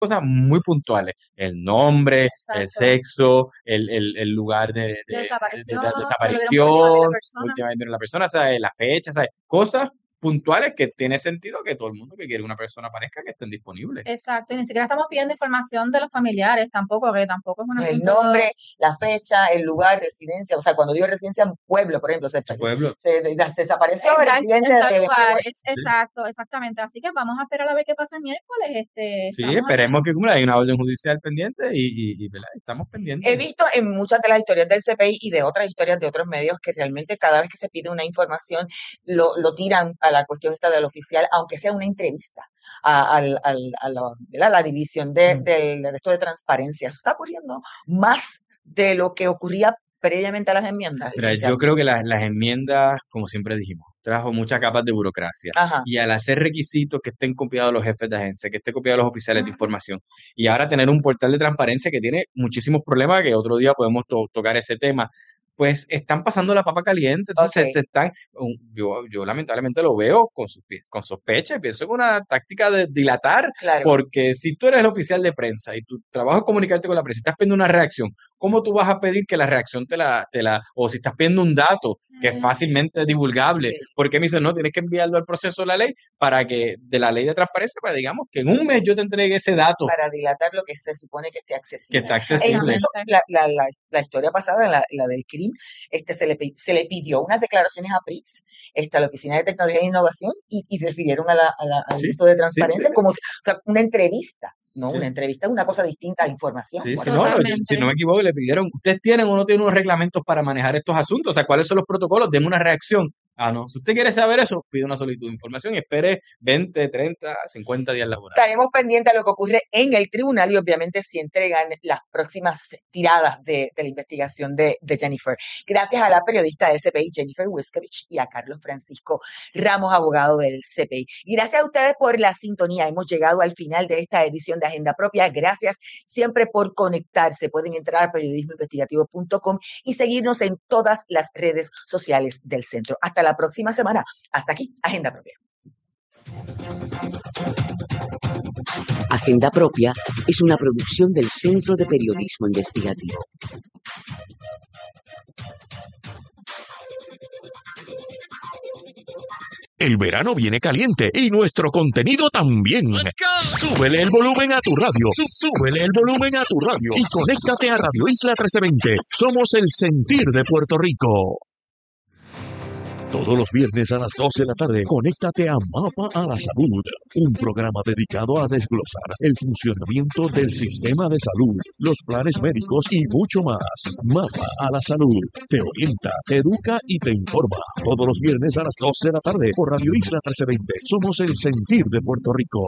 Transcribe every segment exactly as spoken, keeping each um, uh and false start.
cosas muy puntuales, el nombre, el Exacto. sexo, el, el, el lugar de, de, de- de- Desaparición, de que lo vieron por última vez la desaparición, persona. última vez vieron la persona, ¿sabes? La fecha, ¿sabes? Cosas puntuales que tiene sentido que todo el mundo que quiere una persona aparezca que estén disponibles. Exacto, y ni siquiera estamos pidiendo información de los familiares tampoco, que tampoco es un El asunto. nombre, la fecha, el lugar, residencia. O sea, cuando digo residencia, un pueblo, por ejemplo, se, Ese pueblo. se, se desapareció el Está en residente tal de lugar, es exacto, exactamente. Así que vamos a esperar a ver qué pasa el miércoles. Este, Sí, estamos esperemos que cumpla. Hay una orden judicial pendiente y, y, y, ¿verdad? Estamos pendientes. He visto en muchas de las historias del C P I y de otras historias de otros medios que realmente cada vez que se pide una información lo, lo tiran a la cuestión esta del oficial, aunque sea una entrevista a, al- al- a la, ¿verdad? La división de, Mm. del- de esto de transparencia. Eso está ocurriendo más de lo que ocurría previamente a las enmiendas, Mira, licenciado. yo creo que las, las enmiendas, como siempre dijimos, trajo muchas capas de burocracia. Ajá. Y al hacer requisitos que estén copiados los jefes de agencia, que estén copiados los oficiales de información, y ahora tener un portal de transparencia que tiene muchísimos problemas, que otro día podemos to- tocar ese tema, pues están pasando la papa caliente. Entonces, Ok. este, están, un- yo, yo lamentablemente lo veo con, suspi- con sospecha y pienso que es una táctica de dilatar, Claro. porque si tú eres el oficial de prensa y tu trabajo es comunicarte con la prensa y estás pidiendo una reacción, ¿cómo tú vas a pedir que la reacción te la, te la, o si estás pidiendo un dato que es fácilmente divulgable? Sí. Porque me dicen, no, tienes que enviarlo al proceso de la ley para que, de la ley de transparencia, para digamos que en un mes yo te entregue ese dato Para dilatar lo que se supone que esté que accesible. está E accesible. incluso la, la, la, la historia pasada, la, la del C R I M, este, se, le, pi- se le pidió unas declaraciones a P R I T S, este, a la Oficina de Tecnología e Innovación, y, y refirieron a la, a la- al Sí, uso de sí, transparencia sí. como si, o sea, una entrevista. No, Sí. una entrevista es una cosa distinta a información. Sí, por sí, eso no, no, Totalmente. si no me equivoco, le pidieron, ¿ustedes tienen o no tienen unos reglamentos para manejar estos asuntos? O sea, ¿cuáles son los protocolos? Deme una reacción. Ah, no, si usted quiere saber eso, pide una solicitud de información y espere veinte, treinta, cincuenta días laborales. estaremos pendientes a lo que ocurre en el tribunal y obviamente si entregan las próximas tiradas de, de la investigación de, de Jennifer. Gracias a la periodista del C P I, Jennifer Wiskovich, y a Carlos Francisco Ramos, abogado del C P I. Y gracias a ustedes por la sintonía. Hemos llegado al final de esta edición de Agenda Propia. Gracias siempre por conectarse. Pueden entrar a periodismo investigativo punto com y seguirnos en todas las redes sociales del centro. Hasta la próxima semana. Hasta aquí, Agenda Propia. Agenda Propia es una producción del Centro de Periodismo Investigativo. El verano viene caliente y nuestro contenido también. Súbele el volumen a tu radio. Súbele el volumen a tu radio y conéctate a Radio Isla trece veinte. Somos el sentir de Puerto Rico. Todos los viernes a las doce de la tarde, conéctate a Mapa a la Salud, un programa dedicado a desglosar el funcionamiento del sistema de salud, los planes médicos y mucho más. Mapa a la Salud te orienta, te educa y te informa. Todos los viernes a las doce de la tarde por Radio Isla trece veinte. Somos el sentir de Puerto Rico.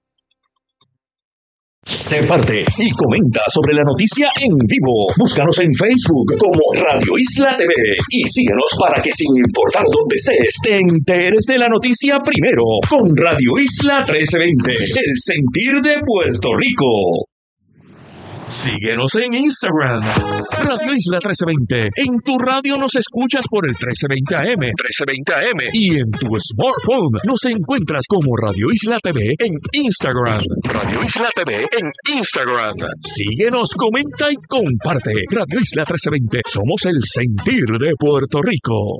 Sé parte y comenta sobre la noticia en vivo. Búscanos en Facebook como Radio Isla T V y síguenos para que sin importar dónde estés, te enteres de la noticia primero con Radio Isla trece veinte, el sentir de Puerto Rico. Síguenos en Instagram, Radio Isla trece veinte. En tu radio nos escuchas por el trece veinte A M, trece veinte A M. Y en tu smartphone nos encuentras como Radio Isla T V en Instagram. Radio Isla T V en Instagram. Síguenos, comenta y comparte. Radio Isla trece veinte. Somos el sentir de Puerto Rico.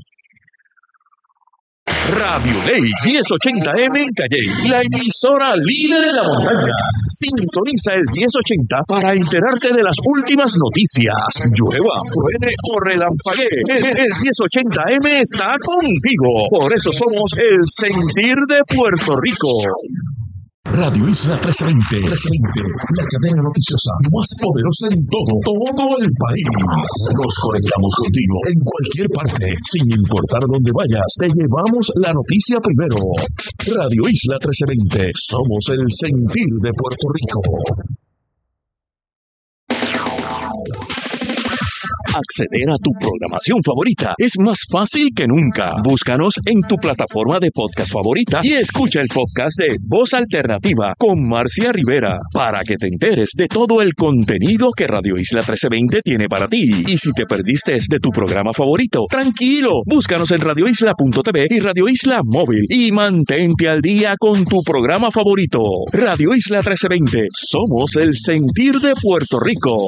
Radio Ley diez ochenta M en Calley, la emisora líder de la montaña. Sintoniza el diez ochenta para enterarte de las últimas noticias. Llueva, truene o relampaguee, el diez ochenta M está contigo. Por eso somos el sentir de Puerto Rico. Radio Isla trece veinte, trece veinte, la cadena noticiosa más poderosa en todo, todo el país. Nos conectamos contigo en cualquier parte, sin importar dónde vayas, te llevamos la noticia primero. Radio Isla trece veinte, somos el sentir de Puerto Rico. Acceder a tu programación favorita es más fácil que nunca. Búscanos en tu plataforma de podcast favorita y escucha el podcast de Voz Alternativa con Marcia Rivera para que te enteres de todo el contenido que Radio Isla trece veinte tiene para ti. Y si te perdiste de tu programa favorito, tranquilo, búscanos en radio isla punto t v y Radio Isla Móvil y mantente al día con tu programa favorito. Radio Isla trece veinte, somos el sentir de Puerto Rico.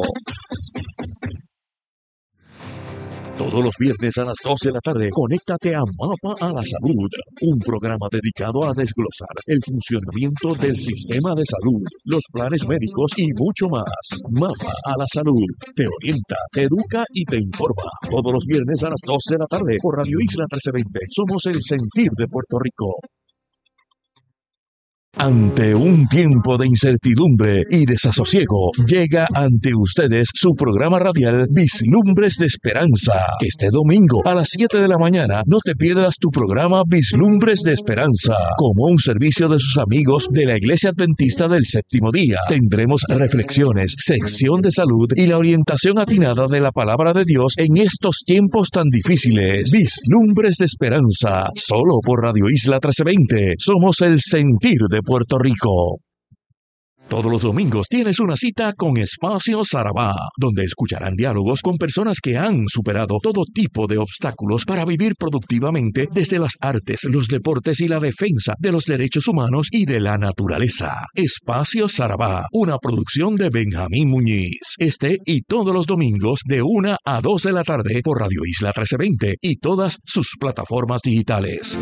Todos los viernes a las dos de la tarde, conéctate a Mapa a la Salud, un programa dedicado a desglosar el funcionamiento del sistema de salud, los planes médicos y mucho más. Mapa a la Salud te orienta, te educa y te informa. Todos los viernes a las dos de la tarde por Radio Isla trece veinte. Somos el sentir de Puerto Rico. Ante un tiempo de incertidumbre y desasosiego, llega ante ustedes su programa radial Vislumbres de Esperanza. Este domingo a las siete de la mañana no te pierdas tu programa Vislumbres de Esperanza. Como un servicio de sus amigos de la Iglesia Adventista del Séptimo Día, tendremos reflexiones, sección de salud y la orientación atinada de la Palabra de Dios en estos tiempos tan difíciles. Vislumbres de Esperanza, solo por Radio Isla trece veinte. Somos el sentir de Puerto Rico. Todos los domingos tienes una cita con Espacio Sarabá, donde escucharán diálogos con personas que han superado todo tipo de obstáculos para vivir productivamente desde las artes, los deportes y la defensa de los derechos humanos y de la naturaleza. Espacio Sarabá, una producción de Benjamín Muñiz. Este y todos los domingos de una a dos de la tarde por Radio Isla trece veinte y todas sus plataformas digitales.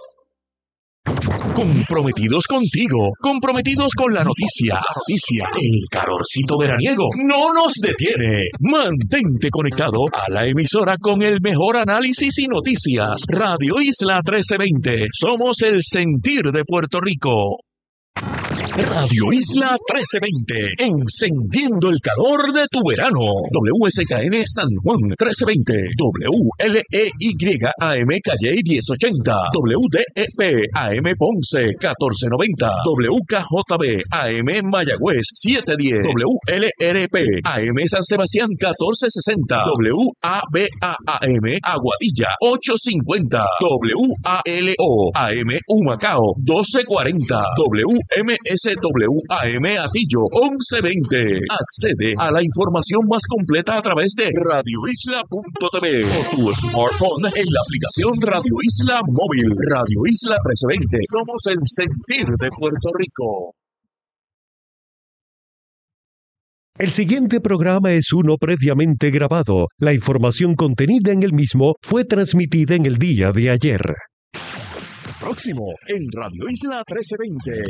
Comprometidos contigo, comprometidos con la noticia, noticia, el calorcito veraniego no nos detiene. Mantente conectado a la emisora con el mejor análisis y noticias. Radio Isla trece veinte, somos el sentir de Puerto Rico. Radio Isla trece veinte, encendiendo el calor de tu verano. W S K N San Juan trece veinte, W L E Y A M Calle diez ochenta, W D E P A M Ponce catorce noventa, W K J B A M Mayagüez setecientos diez, W L R P A M San Sebastián catorce sesenta, W A B A A M Aguadilla ochocientos cincuenta, W A L O A M Humacao doce cuarenta, W M S W A M Atillo once veinte. Accede a la información más completa a través de radio isla punto t v o tu smartphone en la aplicación Radio Isla Móvil. Radio Isla trece veinte. Somos el sentir de Puerto Rico. El siguiente programa es uno previamente grabado. La información contenida en el mismo fue transmitida en el día de ayer. Próximo en Radio Isla trece veinte.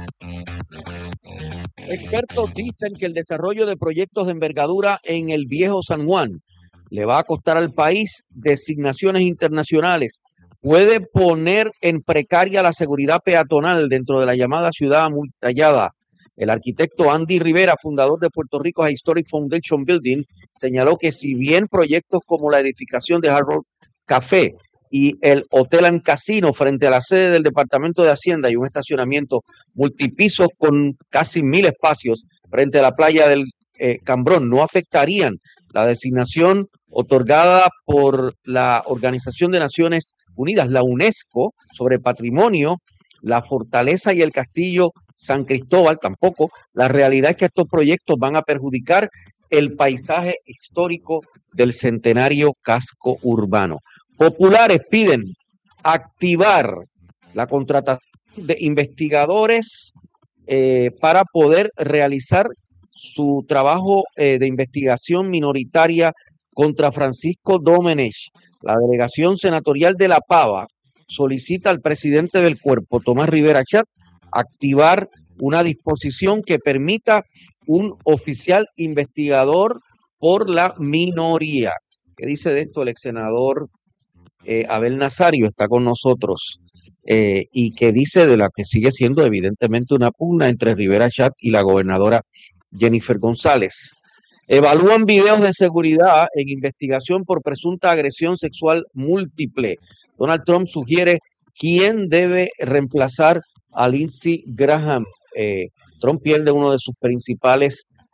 Expertos dicen que el desarrollo de proyectos de envergadura en el Viejo San Juan le va a costar al país designaciones internacionales. Puede poner en precaria la seguridad peatonal dentro de la llamada ciudad amurallada. El arquitecto Andy Rivera, fundador de Puerto Rico Historic Foundation Building, señaló que si bien proyectos como la edificación de Hard Rock Café y el Hotel and Casino frente a la sede del Departamento de Hacienda y un estacionamiento multipisos con casi mil espacios frente a la playa del eh, Cambrón no afectarían la designación otorgada por la Organización de Naciones Unidas, la UNESCO, sobre patrimonio, la fortaleza y el castillo San Cristóbal, tampoco. La realidad es que estos proyectos van a perjudicar el paisaje histórico del centenario casco urbano. Populares piden activar la contratación de investigadores eh, para poder realizar su trabajo eh, de investigación minoritaria contra Francisco Domenech. La delegación senatorial de La Pava solicita al presidente del cuerpo, Tomás Rivera Chat, activar una disposición que permita un oficial investigador por la minoría. ¿Qué dice de esto el ex senador Eh, Abel Nazario? Está con nosotros eh, y que dice de la que sigue siendo evidentemente una pugna entre Rivera Chat y la gobernadora Jennifer González. Evalúan videos de seguridad en investigación por presunta agresión sexual múltiple. Donald Trump sugiere quién debe reemplazar a Lindsey Graham. Eh, Trump pierde uno de sus principales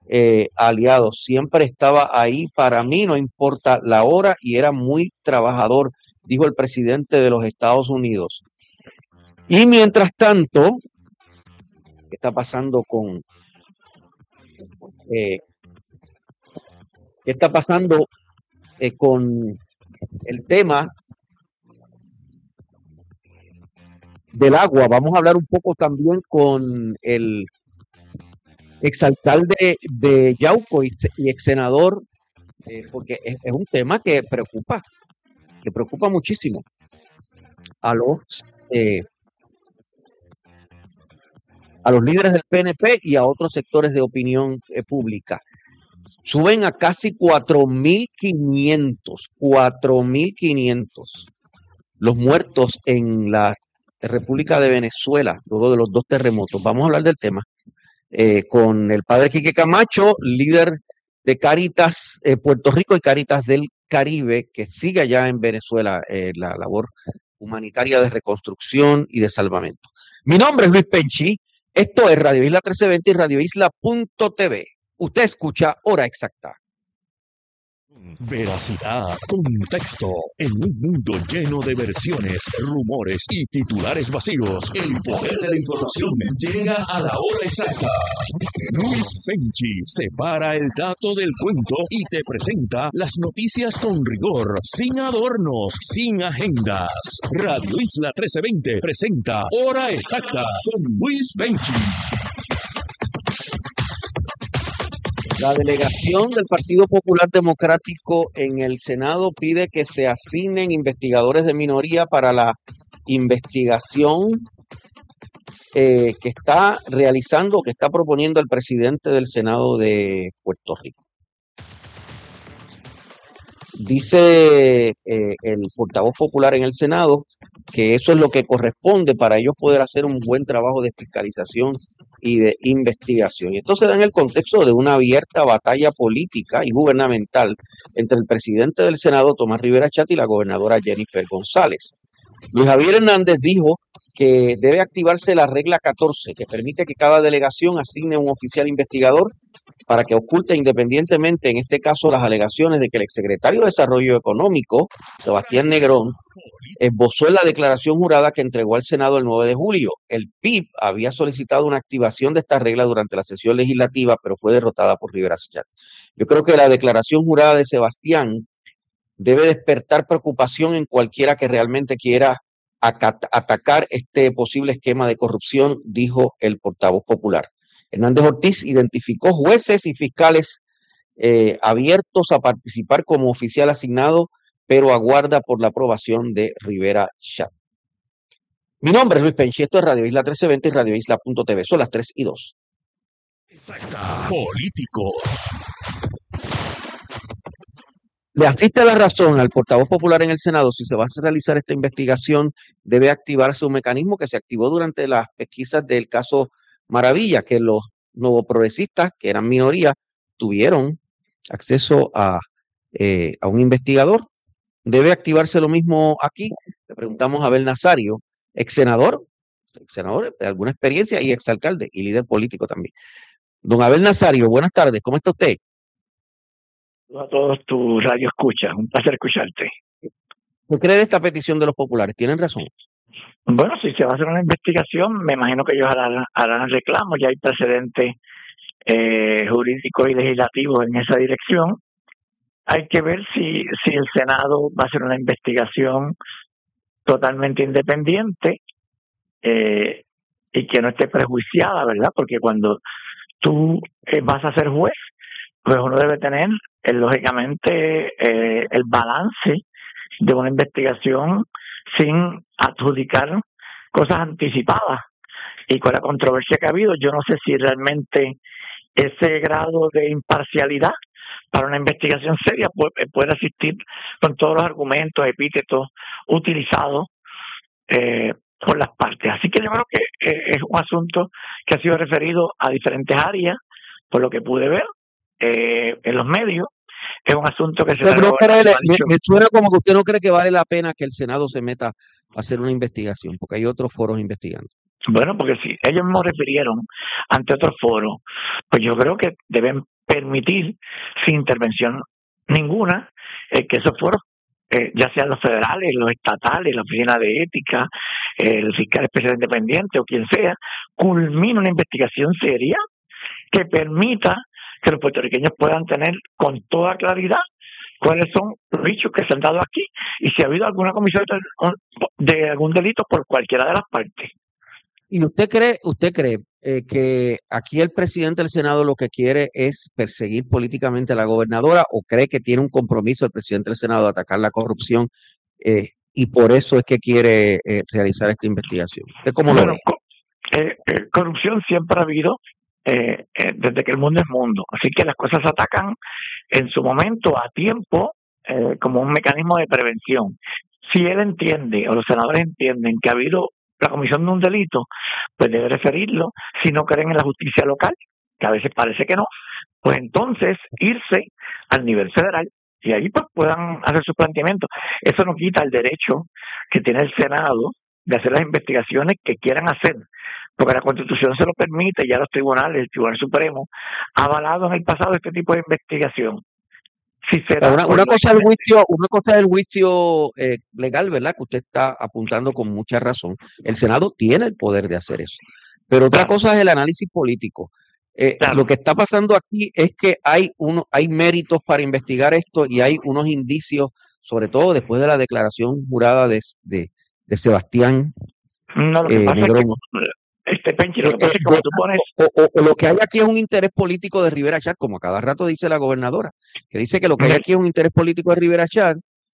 eh, aliados. Siempre estaba ahí para mí, no importa la hora, y era muy trabajador, dijo el presidente de los Estados Unidos. Y mientras tanto, ¿qué está pasando con eh, qué está pasando eh, con el tema del agua? Vamos a hablar un poco también con el exalcalde de Yauco y, y ex senador, eh, porque es, es un tema que preocupa, que preocupa muchísimo a los eh, a los líderes del P N P y a otros sectores de opinión eh, pública. Suben a casi cuatro mil quinientos, cuatro mil quinientos los muertos en la República de Venezuela luego de los dos terremotos. Vamos a hablar del tema eh, con el padre Quique Camacho, líder de Cáritas eh, Puerto Rico y Cáritas del Caribe, que sigue allá en Venezuela eh, la labor humanitaria de reconstrucción y de salvamento. Mi nombre es Luis Penchi. Esto es Radio Isla trece veinte y Radio Isla punto t v. Usted escucha Hora Exacta. Veracidad, contexto. En un mundo lleno de versiones, rumores y titulares vacíos, el poder de la información llega a la hora exacta. Luis Penchi separa el dato del cuento y te presenta las noticias con rigor, sin adornos, sin agendas. Radio Isla trece veinte presenta Hora Exacta con Luis Penchi. La delegación del Partido Popular Democrático en el Senado pide que se asignen investigadores de minoría para la investigación eh, que está realizando, que está proponiendo el presidente del Senado de Puerto Rico. Dice eh, el portavoz popular en el Senado que eso es lo que corresponde para ellos poder hacer un buen trabajo de fiscalización y de investigación. Y esto se da en el contexto de una abierta batalla política y gubernamental entre el presidente del Senado, Tomás Rivera Chat, y la gobernadora Jennifer González. Luis Javier Hernández dijo que debe activarse la regla catorce, que permite que cada delegación asigne un oficial investigador para que oculte independientemente, en este caso, las alegaciones de que el exsecretario de Desarrollo Económico, Sebastián Negrón, esbozó en la declaración jurada que entregó al Senado el nueve de julio. El P I B había solicitado una activación de esta regla durante la sesión legislativa, pero fue derrotada por Rivera Chat. Yo creo que la declaración jurada de Sebastián debe despertar preocupación en cualquiera que realmente quiera atacar este posible esquema de corrupción, dijo el portavoz popular. Hernández Ortiz identificó jueces y fiscales eh, abiertos a participar como oficial asignado, pero aguarda por la aprobación de Rivera Chat. Mi nombre es Luis Penchi, esto es Radio Isla trece veinte y Radio Isla punto t v. Son las tres y dos. Exacta. Políticos. Le asiste la razón al portavoz popular en el Senado. Si se va a realizar esta investigación, debe activarse un mecanismo que se activó durante las pesquisas del caso Maravilla, que los nuevoprogresistas, que eran minoría, tuvieron acceso a, eh, a un investigador. Debe activarse lo mismo aquí. Le preguntamos a Abel Nazario, ex senador, ex senador de alguna experiencia y ex alcalde y líder político también. Don Abel Nazario, buenas tardes, ¿cómo está usted? A todos tus radio escuchas, un placer escucharte. ¿Qué cree de esta petición de los populares? ¿Tienen razón? Bueno, si se va a hacer una investigación, me imagino que ellos harán, harán reclamos, ya hay precedentes eh, jurídicos y legislativos en esa dirección. Hay que ver si, si el Senado va a hacer una investigación totalmente independiente eh, y que no esté prejuiciada, ¿verdad? Porque cuando tú eh, vas a ser juez, pues uno debe tener, eh, lógicamente, eh, el balance de una investigación sin adjudicar cosas anticipadas. Y con la controversia que ha habido, yo no sé si realmente ese grado de imparcialidad para una investigación seria puede, puede asistir con todos los argumentos, epítetos utilizados eh, por las partes. Así que yo creo que eh, es un asunto que ha sido referido a diferentes áreas, por lo que pude ver eh, en los medios. Es un asunto que se Pero no da. cree, me, me suena como que usted no cree que vale la pena que el Senado se meta a hacer una investigación, porque hay otros foros investigando. Bueno, porque si ellos me refirieron ante otros foros, pues yo creo que deben permitir sin intervención ninguna eh, que esos foros, eh, ya sean los federales, los estatales, la oficina de ética, el fiscal especial independiente o quien sea, culmine una investigación seria que permita que los puertorriqueños puedan tener con toda claridad cuáles son los hechos que se han dado aquí y si ha habido alguna comisión de, de algún delito por cualquiera de las partes. ¿Y usted cree, usted cree eh, que aquí el presidente del Senado lo que quiere es perseguir políticamente a la gobernadora o cree que tiene un compromiso el presidente del Senado de atacar la corrupción eh, y por eso es que quiere eh, realizar esta investigación? ¿Usted cómo lo Bueno, ve? co- eh, eh, corrupción siempre ha habido eh, eh, desde que el mundo es mundo, así que las cosas se atacan en su momento a tiempo eh, como un mecanismo de prevención. Si él entiende o los senadores entienden que ha habido la comisión de un delito, pues debe referirlo. Si no creen en la justicia local, que a veces parece que no, pues entonces irse al nivel federal y ahí pues puedan hacer sus planteamientos. Eso no quita el derecho que tiene el Senado de hacer las investigaciones que quieran hacer, porque la Constitución se lo permite, ya los tribunales, el Tribunal Supremo ha avalado en el pasado este tipo de investigación. Si será Una, por una cosa es el lógicamente- juicio, una cosa es el juicio eh, legal, ¿verdad? Que usted está apuntando con mucha razón. El Senado tiene el poder de hacer eso. Pero otra Claro. cosa es el análisis político. Eh, Claro. Lo que está pasando aquí es que hay uno, hay méritos para investigar esto y hay unos indicios, sobre todo después de la declaración jurada de, de, de Sebastián No, lo que eh, pasa Negrón. es que, este Penchi, lo que Eh, pasa eh, es que cuando de- tú pones, o, o- o lo que hay aquí es un interés político de Rivera Chat, como a cada rato dice la gobernadora, que dice que lo que hay Mira. aquí es un interés político de Rivera Chat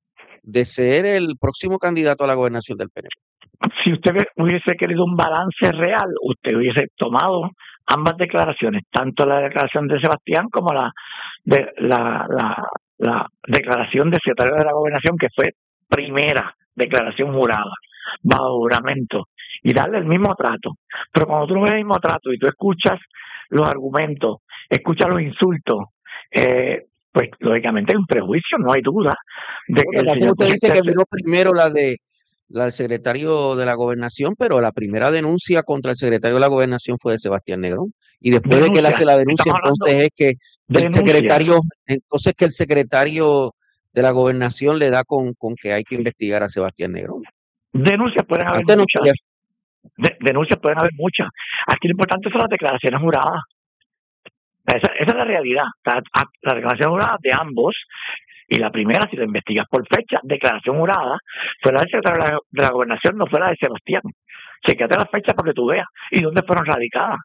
de ser el próximo candidato a la gobernación del P N P. si usted hubiese querido un balance real, usted hubiese tomado ambas declaraciones, tanto la declaración de Sebastián como la de la, la, la declaración del secretario de la Gobernación, que fue primera declaración jurada, bajo juramento, y darle el mismo trato. Pero cuando tú no ves el mismo trato y tú escuchas los argumentos, escuchas los insultos, eh, pues lógicamente hay un prejuicio, no hay duda de Lo que que el pasa es que señor usted dice que presidente- vino primero la de la del secretario de la gobernación, pero la primera denuncia contra el secretario de la gobernación fue de Sebastián Negrón. Y después de que él Denuncia. hace la denuncia, Estamos hablando entonces es que el denuncia. secretario, entonces que el secretario de la gobernación le da con, con que hay que investigar a Sebastián Negrón. Denuncias pueden haber Antes no muchas. podía- De- denuncias pueden haber muchas. Aquí lo importante son las declaraciones juradas. Esa, esa es la realidad. La, la declaración jurada de ambos, y la primera, si lo investigas por fecha, declaración jurada, fue la del secretario de la, de la Gobernación, no fue la de Sebastián. Chequete las fechas para que tú veas y dónde fueron radicadas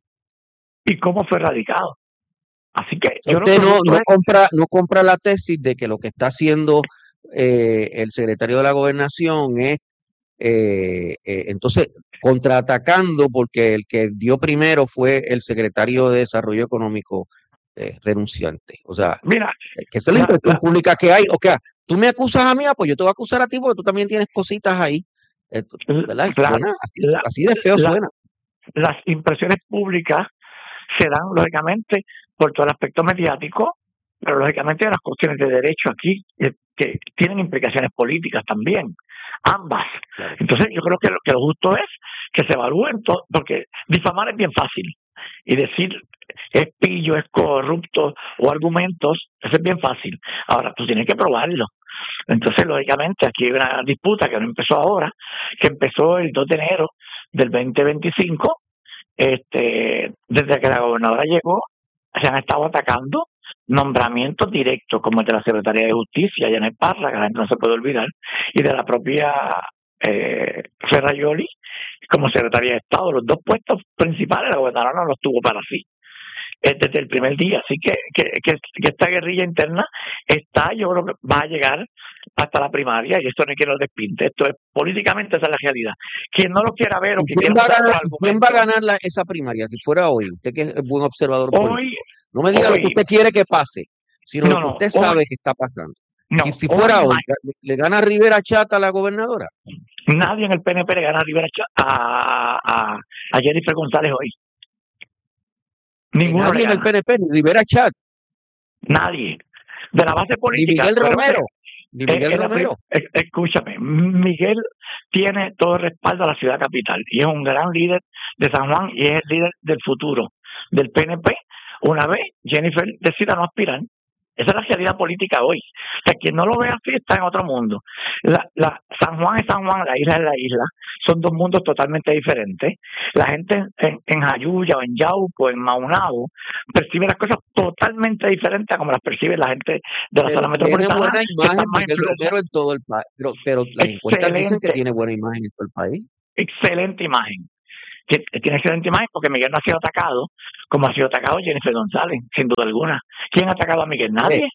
y cómo fue radicado. Así que yo Usted creo que no, esto no es- compra, no compra la tesis de que lo que está haciendo eh, el secretario de la gobernación es eh, eh, entonces contraatacando porque el que dio primero fue el secretario de Desarrollo Económico eh, renunciante. O sea, mira, eh, que esa es la la- impresión la- pública que hay. O sea, tú me acusas a mí, ah, pues yo te voy a acusar a ti porque tú también tienes cositas ahí. Eh, ¿Verdad? la- Suena así, la- así de feo la- suena. las impresiones públicas se dan lógicamente por todo el aspecto mediático, pero lógicamente hay las cuestiones de derecho aquí eh, que tienen implicaciones políticas también, ambas. Claro. Entonces yo creo que lo, que lo justo es que se evalúen todo, porque difamar es bien fácil y decir es pillo, es corrupto o argumentos, eso es bien fácil. Ahora tú tienes que probarlo. Entonces lógicamente aquí hay una disputa que no empezó ahora, que empezó el dos de enero del veinte veinticinco. Este, desde que la gobernadora llegó, se han estado atacando nombramientos directos, como el de la Secretaría de Justicia, Janet Parra, que la gente no se puede olvidar, y de la propia eh, Ferrayoli como secretaria de Estado. Los dos puestos principales la gobernadora no los tuvo para sí eh, desde el primer día. Así que, que, que, que esta guerrilla interna está, yo creo que va a llegar hasta la primaria, y esto no hay que lo despinte. Esto es políticamente, esa es la realidad. Quien no lo quiera ver o que ¿Quién quiera va a usar ganar, los quién va a argumentos, ganar la- esa primaria si fuera hoy? Usted que es buen observador hoy, político. No me diga lo que hoy, usted quiere que pase, sino no, lo que no, usted hoy, sabe que está pasando. no, Si, si fuera hoy hoy, ¿le, le gana Rivera Chata a la gobernadora? nadie en el P N P le gana a Rivera Cha- a, a, a Jennifer González hoy. Ninguno Nadie le en el gana. P N P, ni Rivera Chat, Nadie. De la base ni política. Miguel acuérdate, Romero, ni eh, Miguel en la prim- Romero. eh, escúchame, Miguel tiene todo el respaldo a la ciudad capital y es un gran líder de San Juan y es el líder del futuro del P N P una vez Jennifer decida no aspirar. Esa es la realidad política hoy. O sea, quien no lo ve así está en otro mundo. La, la, San Juan es San Juan, la isla es la isla. Son dos mundos totalmente diferentes. La gente en, en Jayuya o en Yauco, en Maunabo, percibe las cosas totalmente diferentes a como las percibe la gente de la Pero zona tiene metropolitana. buena que imagen están más Miguel influenciados. Romero en todo el país, pero, pero las encuestas dicen que Excelente, tiene buena imagen en todo el país. excelente imagen. Tie- Tiene excelente imagen porque Miguel no ha sido atacado como ha sido atacado Jennifer González, sin duda alguna. ¿Quién ha atacado a Miguel? Mire, Nadie.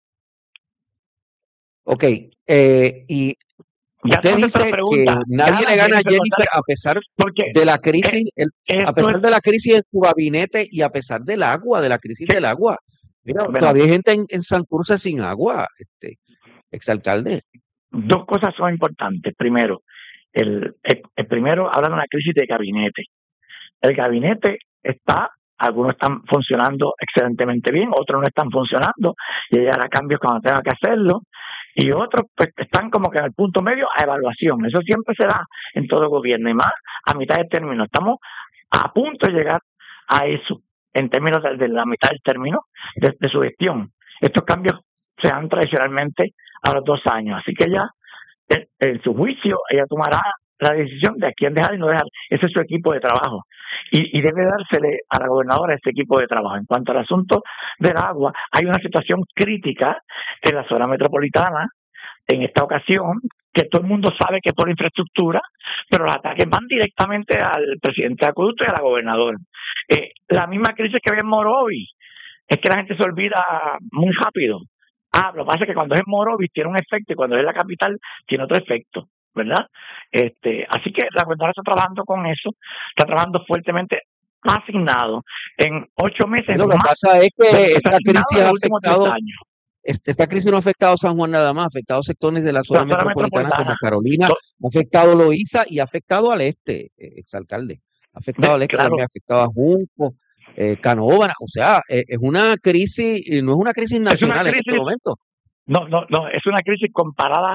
ok, eh, y Ya usted te contesté la dice que pregunta. nadie Gana le gana a Jennifer Jennifer González a pesar porque de la eh, crisis, el- a esto pesar es de la crisis en su gabinete y a pesar del agua, de la crisis que, del agua. Mira, bueno, todavía hay gente en, en Santurce sin agua, este, exalcalde. dos cosas son importantes. Primero, el, el, el primero habla de una crisis de gabinete. El gabinete está, algunos están funcionando excelentemente bien, otros no están funcionando, y ella hará cambios cuando tenga que hacerlo, y otros pues están como que en el punto medio a evaluación. Eso siempre se da en todo gobierno, y más a mitad de término. Estamos a punto de llegar a eso, en términos de, de la mitad del término de, de su gestión. Estos cambios se dan tradicionalmente a los dos años, así que ella, en, en su juicio, ella tomará la decisión de a quién dejar y no dejar. Ese es su equipo de trabajo. Y, y debe dársele a la gobernadora ese equipo de trabajo. En cuanto al asunto del agua, hay una situación crítica en la zona metropolitana en esta ocasión, que todo el mundo sabe que es por infraestructura, pero los ataques van directamente al presidente de Acueducto y a la gobernadora. Eh, la misma crisis que había en Morovis, es que la gente se olvida muy rápido. Ah, lo que pasa es que cuando es en Morovis tiene un efecto y cuando es en la capital tiene otro efecto, ¿verdad? Este, así que la gobernadora está trabajando con eso, está trabajando fuertemente, ha asignado en ocho meses Lo que más pasa es de que lo que se ha esta asignado crisis en ha los últimos tres afectado, años. este, esta crisis no ha afectado a San Juan nada más, ha afectado sectores de la La zona zona metropolitana como metropolitana, Carolina, to- ha afectado Loíza y ha afectado al este, eh, exalcalde. Ha afectado de- al este claro, también, ha afectado a Junco, eh, Canóvana, o sea, eh, es una crisis, y no es una crisis es una nacional en este crisis, momento. no, no, no, es una crisis comparada,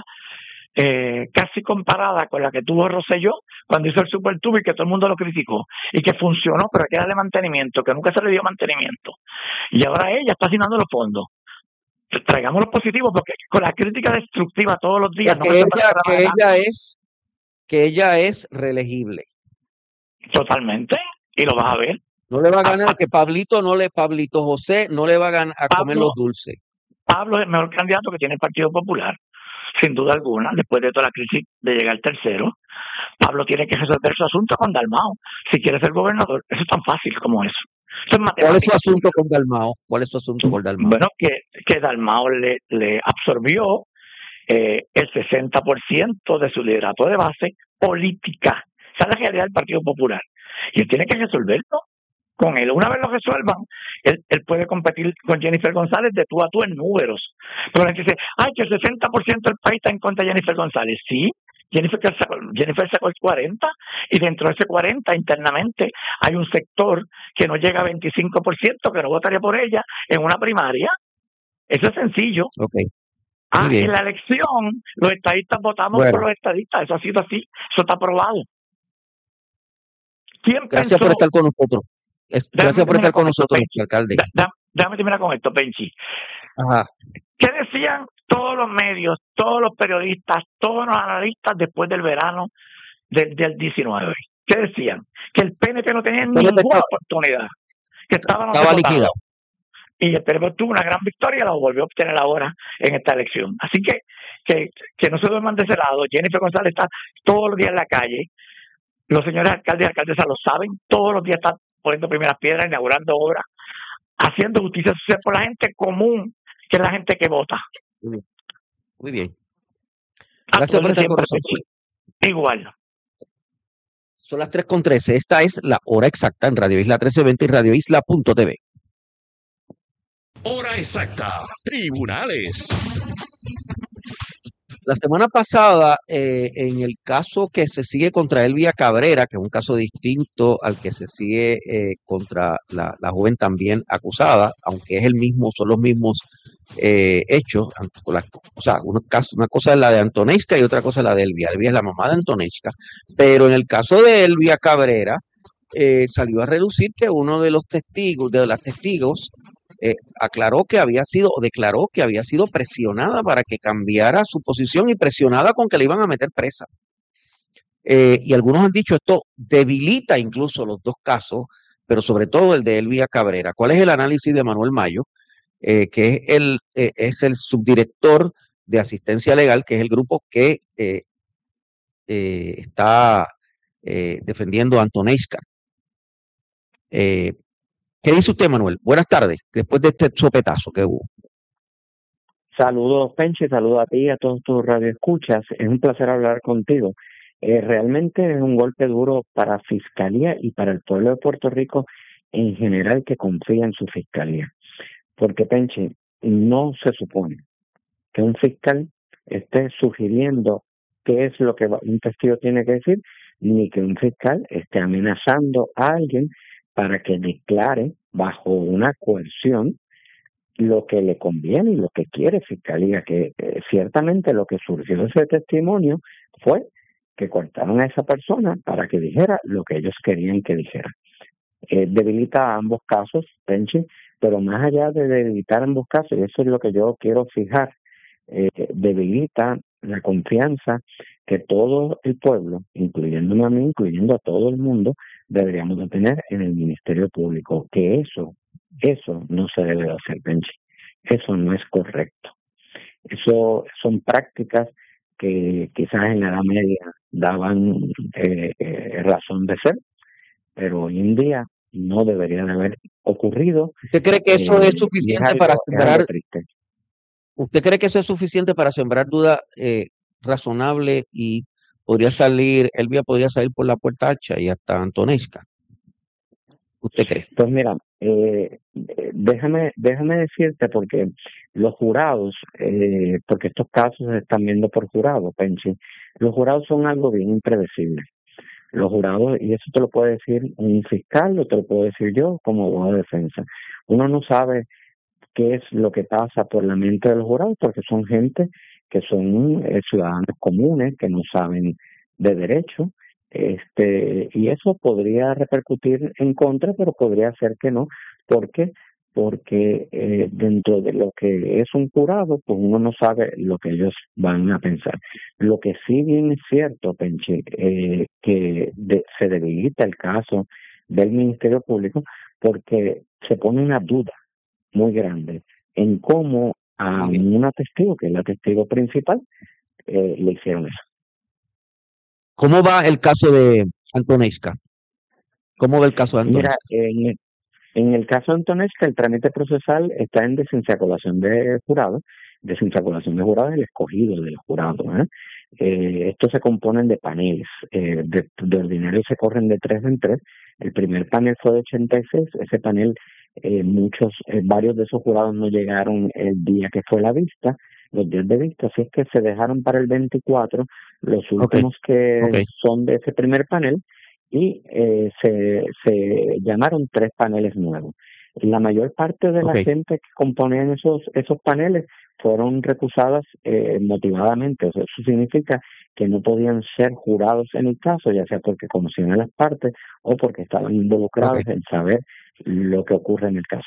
eh, casi comparada con la que tuvo Rosselló cuando hizo el supertubo y que todo el mundo lo criticó y que funcionó, pero hay que darle mantenimiento, que nunca se le dio mantenimiento. Y ahora ella está asignando los fondos. Traigamos los positivos, porque con la crítica destructiva todos los O días sea, no que me ella, sorprende que nada de ella nada. es, que ella es reelegible. Totalmente, y lo vas a ver. No le va a A, ganar, a que Pablito no le, Pablito José no le va a ganar a comer Pablo, los dulces. Pablo es el mejor candidato que tiene el Partido Popular, sin duda alguna, después de toda la crisis de llegar tercero. Pablo tiene que resolver su asunto con Dalmao, si quiere ser gobernador. Eso es tan fácil como eso. Eso es ¿Cuál es su matemática asunto pura. con Dalmao? ¿Cuál es su asunto con Dalmao? Bueno, que, que Dalmao le, le absorbió eh, el sesenta por ciento de su liderato de base política. Esa es la realidad del Partido Popular. Y él tiene que resolverlo con él. Una vez lo resuelvan, él, él puede competir con Jennifer González de tú a tú en números. Pero la gente dice, ay, que el sesenta por ciento del país está en contra de Jennifer González. Sí, Jennifer sacó, Jennifer sacó el cuarenta por ciento y dentro de ese cuarenta por ciento internamente hay un sector que no llega a veinticinco por ciento que no votaría por ella en una primaria. Eso es sencillo. Ok, Ah, muy bien. en la elección los estadistas votamos por Bueno, los estadistas. Eso ha sido así. Eso está aprobado. ¿Quién gracias por pensó? estar con nosotros. Es- Déjame Gracias por terminar estar con con esto, nosotros, Penchi. alcalde. Da- da- Déjame terminar con esto, Penchi. Ajá. ¿Qué decían todos los medios, todos los periodistas, todos los analistas después del verano del, del diecinueve? ¿Qué decían? Que el P N P no tenía P N P ninguna estaba, oportunidad, que estaban estaba derrotados. liquidado. Y el P N P tuvo una gran victoria y la volvió a obtener ahora en esta elección. Así que, que, que no se duerman de ese lado. Jennifer González está todos los días en la calle. Los señores alcaldes y alcaldesas lo saben. Todos los días están poniendo primeras piedras, inaugurando obras, haciendo justicia social por la gente común, que es la gente que vota. Muy bien. Muy bien. A Gracias por ponerle estar con siempre nosotros. Penchi. Igual. Son las tres con trece. Esta es la hora exacta en Radio Isla trece veinte y radio isla punto t v. Hora exacta. Tribunales. La semana pasada, eh, en el caso que se sigue contra Elvia Cabrera, que es un caso distinto al que se sigue eh, contra la, la joven también acusada, aunque es el mismo, son los mismos eh, hechos, con la- o sea, una, caso- una cosa es la de Antonechka y otra cosa es la de Elvia. Elvia es la mamá de Antonechka, pero en el caso de Elvia Cabrera, eh, salió a relucir que uno de los testigos, de las testigos, eh, aclaró que había sido, o declaró que había sido presionada para que cambiara su posición y presionada con que le iban a meter presa. Eh, y algunos han dicho esto debilita incluso los dos casos, pero sobre todo el de Elvia Cabrera. ¿Cuál es el análisis de Manuel Mayo, eh, que es el, eh, es el subdirector de asistencia legal, que es el grupo que eh, eh, está eh, defendiendo a Antonesca? Eh, ¿Qué dice usted, Manuel? Buenas tardes, después de este sopetazo que hubo. Saludos, Penche, saludos a ti y a todos tus radioescuchas. Es un placer hablar contigo. Eh, realmente es un golpe duro para Fiscalía y para el pueblo de Puerto Rico en general que confía en su Fiscalía. Porque, Penche, no se supone que un fiscal esté sugiriendo qué es lo que un testigo tiene que decir, ni que un fiscal esté amenazando a alguien para que declare bajo una coerción lo que le conviene y lo que quiere Fiscalía, que eh, ciertamente lo que surgió de ese testimonio fue que cortaron a esa persona para que dijera lo que ellos querían que dijera. Eh, debilita ambos casos, Penchi, pero más allá de debilitar ambos casos, y eso es lo que yo quiero fijar, eh, debilita la confianza que todo el pueblo, incluyéndome a mí, incluyendo a todo el mundo, deberíamos de tener en el Ministerio Público, que eso, eso no se debe de hacer, Penchi. Eso no es correcto. Eso son prácticas que quizás en la Edad Media daban eh, eh, razón de ser, pero hoy en día no debería de haber ocurrido. ¿Usted cree que eso eh, es suficiente es algo, para es sembrar? algo triste. ¿Usted cree que eso es suficiente para sembrar duda eh, razonable y podría salir, Elvia podría salir por la puerta ancha y hasta Antonesca? ¿Usted cree? Pues mira, eh, déjame déjame decirte, porque los jurados, eh, porque estos casos se están viendo por jurados, Penchi, los jurados son algo bien impredecible. Los jurados, y eso te lo puede decir un fiscal, o te lo puedo decir yo como abogado de defensa. Uno no sabe qué es lo que pasa por la mente de los jurados, porque son gente que son eh, ciudadanos comunes, que no saben de derecho, este y eso podría repercutir en contra, pero podría ser que no, porque porque eh, dentro de lo que es un jurado, pues uno no sabe lo que ellos van a pensar. Lo que sí bien es cierto, Penchi, eh, que de, se debilita el caso del Ministerio Público porque se pone una duda muy grande en cómo a una testigo, que es la testigo principal, eh, le hicieron eso. ¿Cómo va el caso de Antonesca? ¿Cómo va el caso de Antonesca? Mira, en, en el caso de Antonesca, el trámite procesal está en desinsaculación de jurado. Desinsaculación de jurado es el escogido del jurado. ¿eh? Eh, estos se componen de paneles. Eh, de, de ordinario se corren de tres en tres. El primer panel fue de ochenta y seis. Ese panel, eh, muchos, eh, varios de esos jurados no llegaron el día que fue la vista, los días de vista, así es que se dejaron para el veinticuatro los últimos okay. que okay. son de ese primer panel, y eh, se, se llamaron tres paneles nuevos. La mayor parte de okay. la gente que componían esos esos paneles fueron recusadas eh, motivadamente. O sea, eso significa que no podían ser jurados en el caso, ya sea porque conocían a las partes o porque estaban involucrados okay. en saber lo que ocurre en el caso.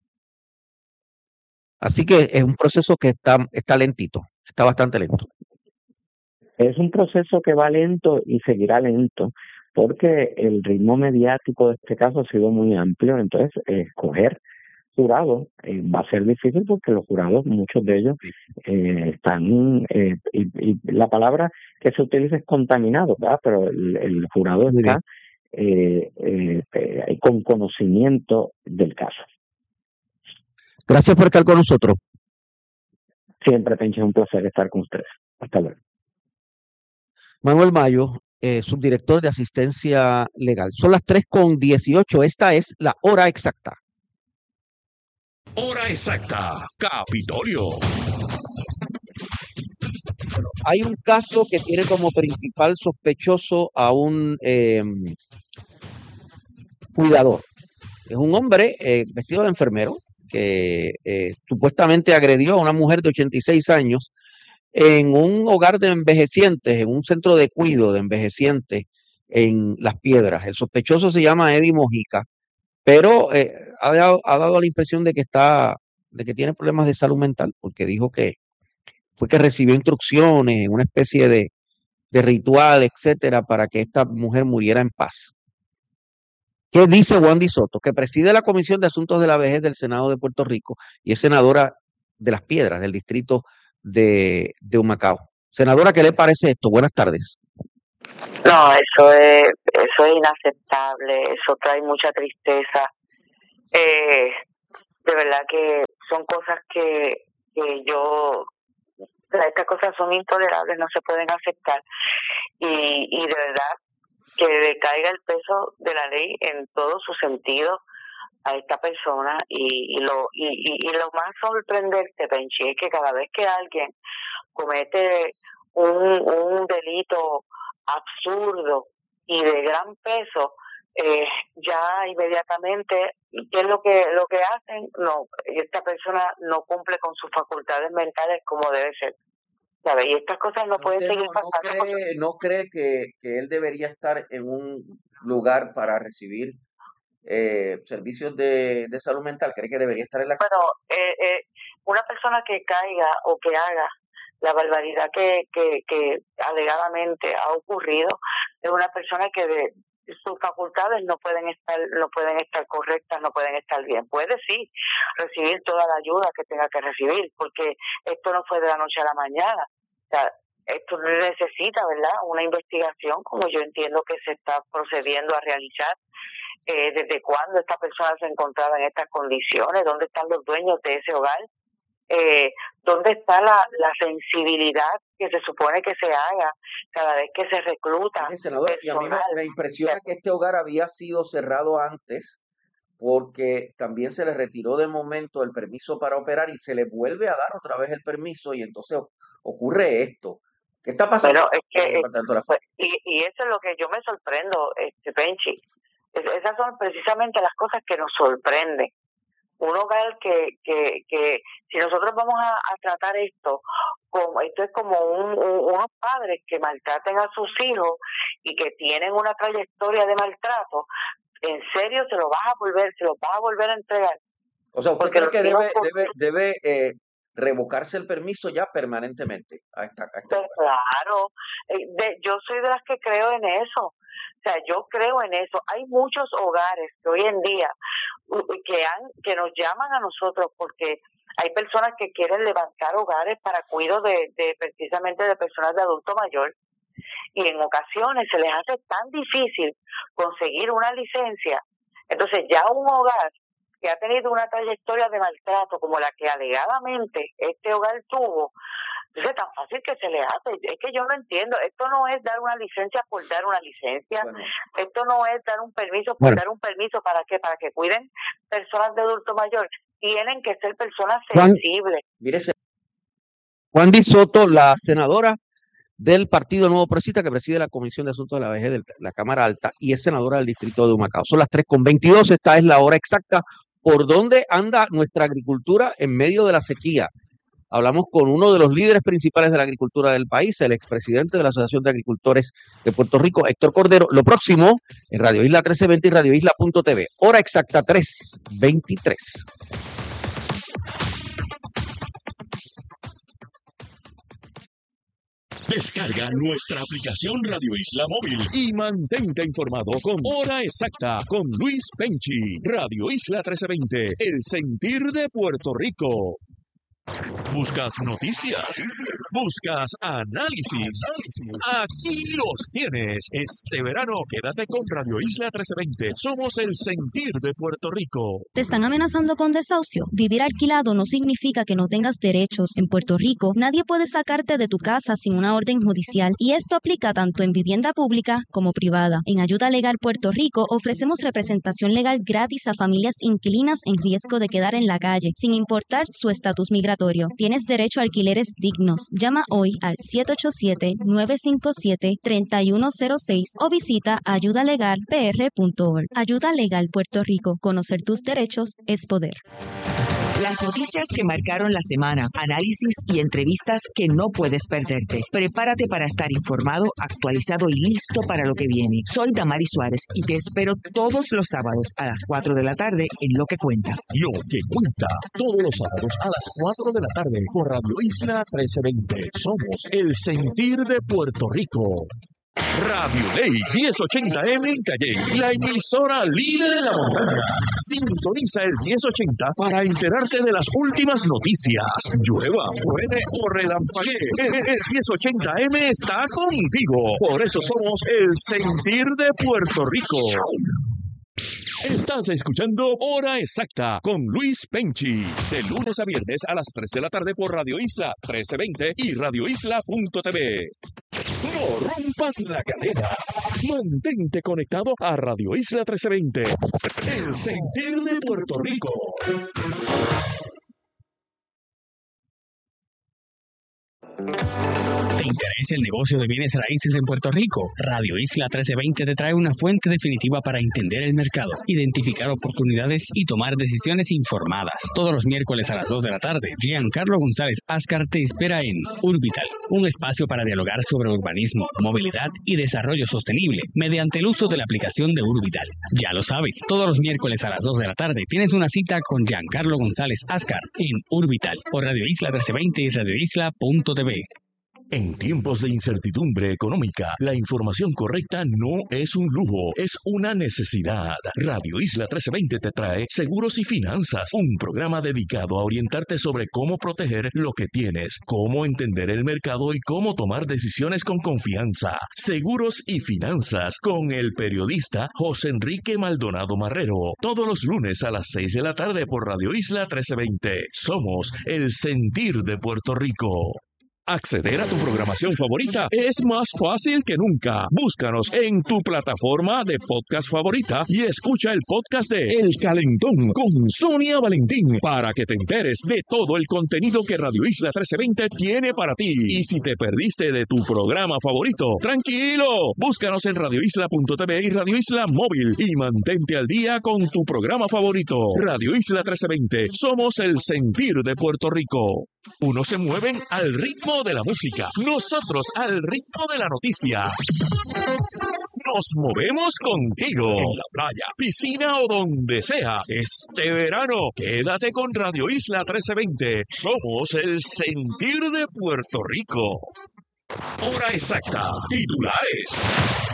Así que es un proceso que está, está lentito, está bastante lento. Es un proceso que va lento y seguirá lento, porque el ritmo mediático de este caso ha sido muy amplio. Entonces, eh, escoger jurados eh, va a ser difícil, porque los jurados, muchos de ellos, eh, están, eh, y, y la palabra que se utiliza es contaminado, ¿verdad? Pero el, el jurado muy está eh, eh, eh, con conocimiento del caso. Gracias por estar con nosotros. Siempre, Penche, es un placer estar con ustedes. Hasta luego. Manuel Mayo, eh, subdirector de asistencia legal. Son las tres con dieciocho. Esta es la hora exacta. Hora exacta, Capitolio. Bueno, hay un caso que tiene como principal sospechoso a un eh, cuidador. Es un hombre eh, vestido de enfermero que eh, supuestamente agredió a una mujer de ochenta y seis años en un hogar de envejecientes, en un centro de cuidado de envejecientes en Las Piedras. El sospechoso se llama Eddie Mojica, pero eh, ha, dado, ha dado la impresión de que está, de que tiene problemas de salud mental, porque dijo que fue que recibió instrucciones, una especie de, de ritual, etcétera, para que esta mujer muriera en paz. ¿Qué dice Wandy Soto, que preside la Comisión de Asuntos de la Vejez del Senado de Puerto Rico y es senadora de Las Piedras, del distrito de, de Humacao? Senadora, ¿qué le parece esto? Buenas tardes. No, eso es, eso es inaceptable, eso trae mucha tristeza. Eh, de verdad que son cosas que, que yo, estas cosas son intolerables, no se pueden aceptar. Y, y de verdad que le caiga el peso de la ley en todo su sentido a esta persona. Y, y lo y, y, y lo más sorprendente, Penchi, es que cada vez que alguien comete un, un delito absurdo y de gran peso, eh, ya inmediatamente, ¿qué es lo que lo que hacen? No, esta persona no cumple con sus facultades mentales como debe ser, ¿sabes? Y estas cosas no pueden seguir no, pasando. ¿No cree, no cree que, que él debería estar en un lugar para recibir eh, servicios de, de salud mental? ¿Cree que debería estar en la... Bueno, eh, eh, una persona que caiga o que haga la barbaridad que, que, que alegadamente ha ocurrido es una persona que de sus facultades no pueden estar no pueden estar correctas, no pueden estar bien. Puede sí recibir toda la ayuda que tenga que recibir, porque esto no fue de la noche a la mañana. O sea, esto necesita, ¿verdad?, una investigación, como yo entiendo que se está procediendo a realizar. Eh, desde cuándo esta persona se encontraba en estas condiciones, dónde están los dueños de ese hogar, eh, dónde está la, la sensibilidad que se supone que se haga cada vez que se recluta. Mire, senador, y a mí me, me impresiona que este hogar había sido cerrado antes, porque también se le retiró de momento el permiso para operar y se le vuelve a dar otra vez el permiso, y entonces ocurre esto. ¿Qué está pasando? Bueno, es que, pues, y, y eso es lo que yo me sorprendo, este Penchi. Es, esas son precisamente las cosas que nos sorprenden. Un hogar que, que, que si nosotros vamos a, a tratar esto, como esto es como un, un, unos padres que maltraten a sus hijos y que tienen una trayectoria de maltrato, en serio se lo vas a volver, se lo vas a volver a entregar. O sea, ¿usted cree que debe, debe, debe eh, revocarse el permiso ya permanentemente a esta, a esta pues claro, de, yo soy de las que creo en eso. O sea, yo creo en eso. Hay muchos hogares que hoy en día que han que nos llaman a nosotros porque hay personas que quieren levantar hogares para cuidado de, de precisamente de personas de adulto mayor, y en ocasiones se les hace tan difícil conseguir una licencia. Entonces ya un hogar que ha tenido una trayectoria de maltrato como la que alegadamente este hogar tuvo, entonces es tan fácil que se le hace. Es que yo no entiendo. Esto no es dar una licencia por dar una licencia. Bueno. Esto no es dar un permiso por bueno. dar un permiso. ¿Para qué? Para que cuiden personas de adulto mayor. Tienen que ser personas sensibles. Juan, mírese. Wandy Soto, la senadora del Partido Nuevo Progresista que preside la Comisión de Asuntos de la Vejez de la Cámara Alta y es senadora del distrito de Humacao. Son las tres con veintidós. Esta es la hora exacta por dónde anda nuestra agricultura en medio de la sequía. Hablamos con uno de los líderes principales de la agricultura del país, el expresidente de la Asociación de Agricultores de Puerto Rico, Héctor Cordero. Lo próximo en Radio Isla trece veinte y Radio Isla punto t v. Hora exacta tres veintitrés. Descarga nuestra aplicación Radio Isla Móvil y mantente informado con Hora Exacta con Luis Penchi. Radio Isla trece veinte, el sentir de Puerto Rico. ¿Buscas noticias? ¿Buscas análisis? Aquí los tienes. Este verano quédate con Radio Isla trece veinte. Somos el sentir de Puerto Rico. ¿Te están amenazando con desahucio? Vivir alquilado no significa que no tengas derechos. En Puerto Rico, nadie puede sacarte de tu casa sin una orden judicial, y esto aplica tanto en vivienda pública como privada. En Ayuda Legal Puerto Rico ofrecemos representación legal gratis a familias inquilinas en riesgo de quedar en la calle, sin importar su estatus migratorio. Tienes derecho a alquileres dignos. Llama hoy al siete ocho siete, nueve cinco siete, tres uno cero seis o visita ayuda legal p r punto org. Ayuda Legal Puerto Rico. Conocer tus derechos es poder. Las noticias que marcaron la semana, análisis y entrevistas que no puedes perderte. Prepárate para estar informado, actualizado y listo para lo que viene. Soy Damari Suárez y te espero todos los sábados a las cuatro de la tarde en Lo que Cuenta. Lo que cuenta, todos los sábados a las cuatro de la tarde por Radio Isla trece veinte. Somos el sentir de Puerto Rico. Radio Ley diez ochenta M en Calle, la emisora líder de la montaña. Sintoniza el diez ochenta para enterarte de las últimas noticias. Llueva, truene o relampaguee, el diez ochenta M está contigo. Por eso somos el sentir de Puerto Rico. Estás escuchando Hora Exacta con Luis Penchi, de lunes a viernes a las tres de la tarde por Radio Isla trece veinte y radio isla punto t v. No rompas la cadena. Mantente conectado a Radio Isla trece veinte, el sentir de Puerto Rico. ¿Te interesa el negocio de bienes raíces en Puerto Rico? Radio Isla trece veinte te trae una fuente definitiva para entender el mercado, identificar oportunidades y tomar decisiones informadas. Todos los miércoles a las dos de la tarde, Giancarlo González Ascar te espera en Urbital, un espacio para dialogar sobre urbanismo, movilidad y desarrollo sostenible mediante el uso de la aplicación de Urbital. Ya lo sabes, todos los miércoles a las dos de la tarde tienes una cita con Giancarlo González Ascar en Urbital por Radio Isla trece veinte y radio isla punto t v. En tiempos de incertidumbre económica, la información correcta no es un lujo, es una necesidad. Radio Isla trece veinte te trae Seguros y Finanzas, un programa dedicado a orientarte sobre cómo proteger lo que tienes, cómo entender el mercado y cómo tomar decisiones con confianza. Seguros y Finanzas con el periodista José Enrique Maldonado Marrero, todos los lunes a las seis de la tarde por Radio Isla trece veinte. Somos el sentir de Puerto Rico. Acceder a tu programación favorita es más fácil que nunca. Búscanos en tu plataforma de podcast favorita y escucha el podcast de El Calentón con Sonia Valentín para que te enteres de todo el contenido que Radio Isla trece veinte tiene para ti. Y si te perdiste de tu programa favorito, tranquilo, búscanos en radio isla punto t v y Radio Isla Móvil y mantente al día con tu programa favorito. Radio Isla trece veinte, somos el sentir de Puerto Rico. Unos se mueven al ritmo de la música, nosotros al ritmo de la noticia. Nos movemos contigo en la playa, piscina o donde sea. Este verano, quédate con Radio Isla trece veinte. Somos el sentir de Puerto Rico. Hora exacta, titulares.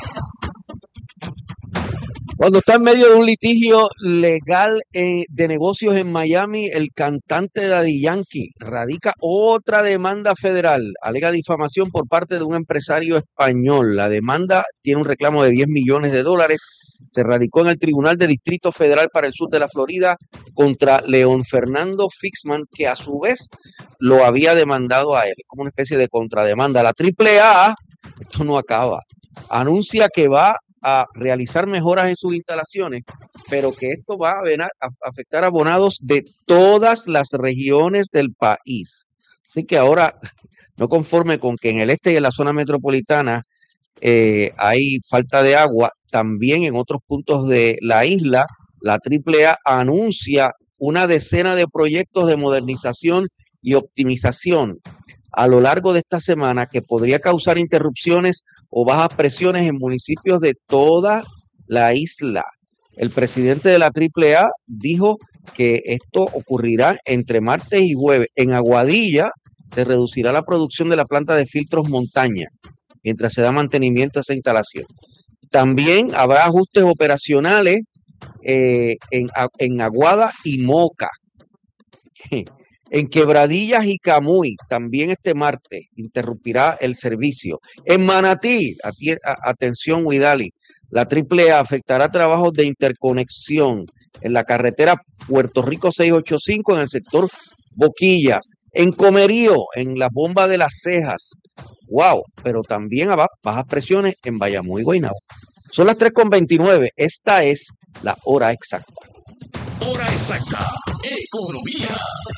Cuando está en medio de un litigio legal eh, de negocios en Miami, el cantante Daddy Yankee radica otra demanda federal. Alega difamación por parte de un empresario español. La demanda tiene un reclamo de diez millones de dólares. Se radicó en el Tribunal de Distrito Federal para el sur de la Florida contra León Fernando Fixman, que a su vez lo había demandado a él. Es como una especie de contrademanda. La triple A, esto no acaba, anuncia que va a realizar mejoras en sus instalaciones, pero que esto va a, venar, a afectar a abonados de todas las regiones del país. Así que ahora, no conforme con que en el este y en la zona metropolitana eh, hay falta de agua, también en otros puntos de la isla, la triple A anuncia una decena de proyectos de modernización y optimización a lo largo de esta semana que podría causar interrupciones o bajas presiones en municipios de toda la isla. El presidente de la triple A dijo que esto ocurrirá entre martes y jueves. En Aguadilla se reducirá la producción de la planta de filtros Montaña mientras se da mantenimiento a esa instalación. También habrá ajustes operacionales eh, en, en Aguada y Moca. En Quebradillas y Camuy, también este martes, interrumpirá el servicio. En Manatí, atención Huidali, la triple A afectará trabajos de interconexión en la carretera Puerto Rico seiscientos ochenta y cinco en el sector Boquillas. En Comerío, en la bomba de las Cejas. ¡Wow! Pero también habrá bajas presiones en Bayamón y Guaynabo. Son las tres con veintinueve. Esta es la hora exacta. Hora exacta, economía.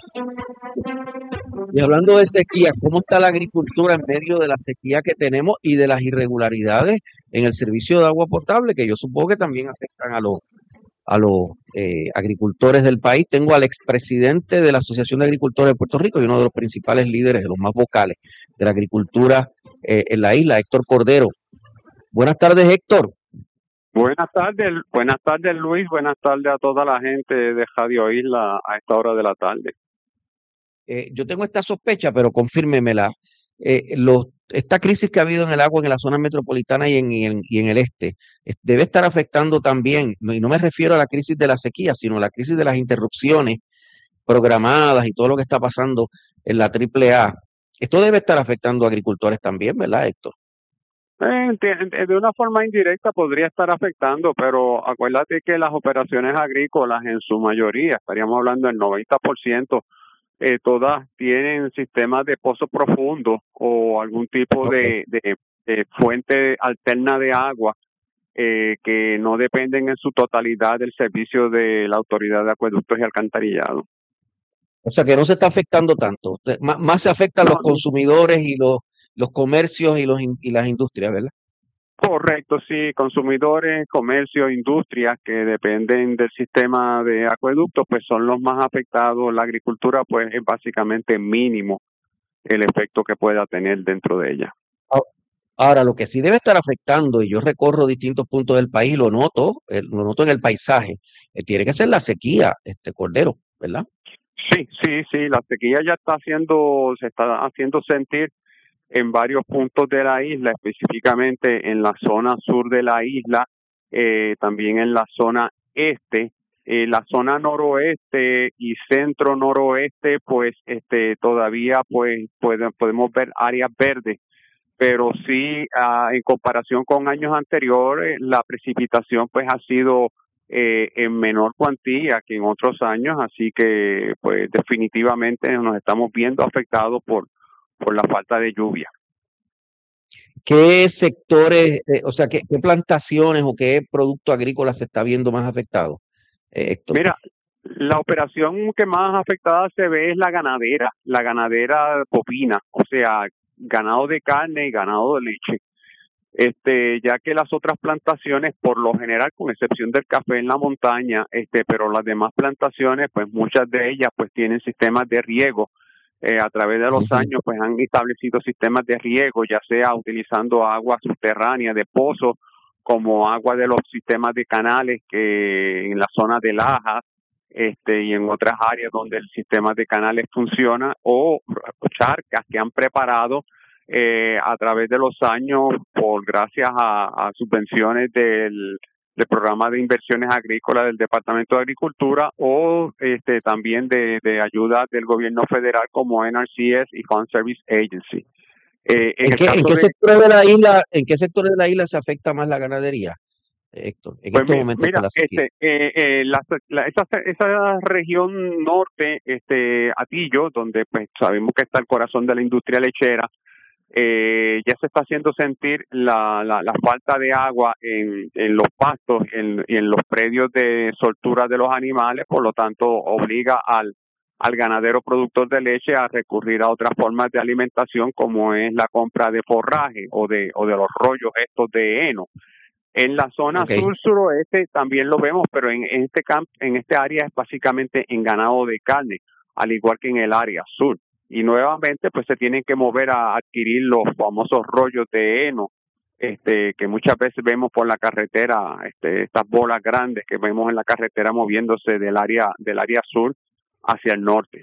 Y hablando de sequía, ¿cómo está la agricultura en medio de la sequía que tenemos y de las irregularidades en el servicio de agua potable, que yo supongo que también afectan a los, a los eh, agricultores del país. Tengo al expresidente de la Asociación de Agricultores de Puerto Rico y uno de los principales líderes, de los más vocales de la agricultura eh, en la isla, Héctor Cordero. Buenas tardes, Héctor. Buenas tardes, buenas tardes Luis, buenas tardes a toda la gente de Radio Isla a esta hora de la tarde. Eh, yo tengo esta sospecha, pero confírmemela. Eh, los, esta crisis que ha habido en el agua en la zona metropolitana y en, y en, y en el este eh, debe estar afectando también, no, y no me refiero a la crisis de la sequía, sino a la crisis de las interrupciones programadas y todo lo que está pasando en la triple A. Esto debe estar afectando a agricultores también, ¿verdad, Héctor? Eh, de, de una forma indirecta podría estar afectando, pero acuérdate que las operaciones agrícolas en su mayoría, estaríamos hablando del noventa por ciento, eh, todas tienen sistemas de pozo profundo o algún tipo okay. de, de, de fuente alterna de agua eh, que no dependen en su totalidad del servicio de la Autoridad de Acueductos y Alcantarillado. O sea que no se está afectando tanto, más, más se afectan no, los consumidores y los los comercios y los y las industrias, ¿verdad? Correcto, sí, consumidores, comercios, industrias que dependen del sistema de acueductos, pues son los más afectados. La agricultura, pues, es básicamente mínimo el efecto que pueda tener dentro de ella. Ahora, lo que sí debe estar afectando, y yo recorro distintos puntos del país, lo noto, lo noto en el paisaje, eh, tiene que ser la sequía, este Cordero, ¿verdad? Sí, sí, sí, la sequía ya está haciendo, se está haciendo sentir en varios puntos de la isla, específicamente en la zona sur de la isla, eh, también en la zona este, eh, la zona noroeste y centro noroeste, pues este todavía pues puede, podemos ver áreas verdes, pero sí uh, en comparación con años anteriores, la precipitación pues ha sido eh, en menor cuantía que en otros años, así que pues definitivamente nos estamos viendo afectados por por la falta de lluvia. ¿Qué sectores, eh, o sea, qué, qué plantaciones o qué producto agrícola se está viendo más afectado, eh, Héctor? Mira, la operación que más afectada se ve es la ganadera, la ganadera bovina, o sea, ganado de carne y ganado de leche. Este, ya que las otras plantaciones, por lo general, con excepción del café en la montaña, este, pero las demás plantaciones, pues muchas de ellas, pues tienen sistemas de riego. Eh, a través de los uh-huh. años pues han establecido sistemas de riego, ya sea utilizando agua subterránea de pozos como agua de los sistemas de canales que en la zona de Lajas este, y en otras áreas donde el sistema de canales funciona, o charcas que han preparado eh, a través de los años por gracias a, a subvenciones del del programa de inversiones agrícolas del Departamento de Agricultura o este también de, de ayuda del gobierno federal como N R C S y Farm Service Agency. Eh, en, ¿En, qué, ¿en qué de, sector de la isla, en qué sector de la isla se afecta más la ganadería, Héctor? En pues este mira, momento mira, este, eh, eh, la, la, esa, esa región norte, este Atillo, donde pues sabemos que está el corazón de la industria lechera, Eh, ya se está haciendo sentir la, la, la falta de agua en, en los pastos en, y en los predios de soltura de los animales, por lo tanto obliga al, al ganadero productor de leche a recurrir a otras formas de alimentación como es la compra de forraje o de, o de los rollos estos de heno. En la zona okay. sur-suroeste también lo vemos, pero en, en este camp, en este área es básicamente en ganado de carne, al igual que en el área sur. Y nuevamente pues se tienen que mover a adquirir los famosos rollos de heno, este que muchas veces vemos por la carretera, este estas bolas grandes que vemos en la carretera moviéndose del área del área sur hacia el norte.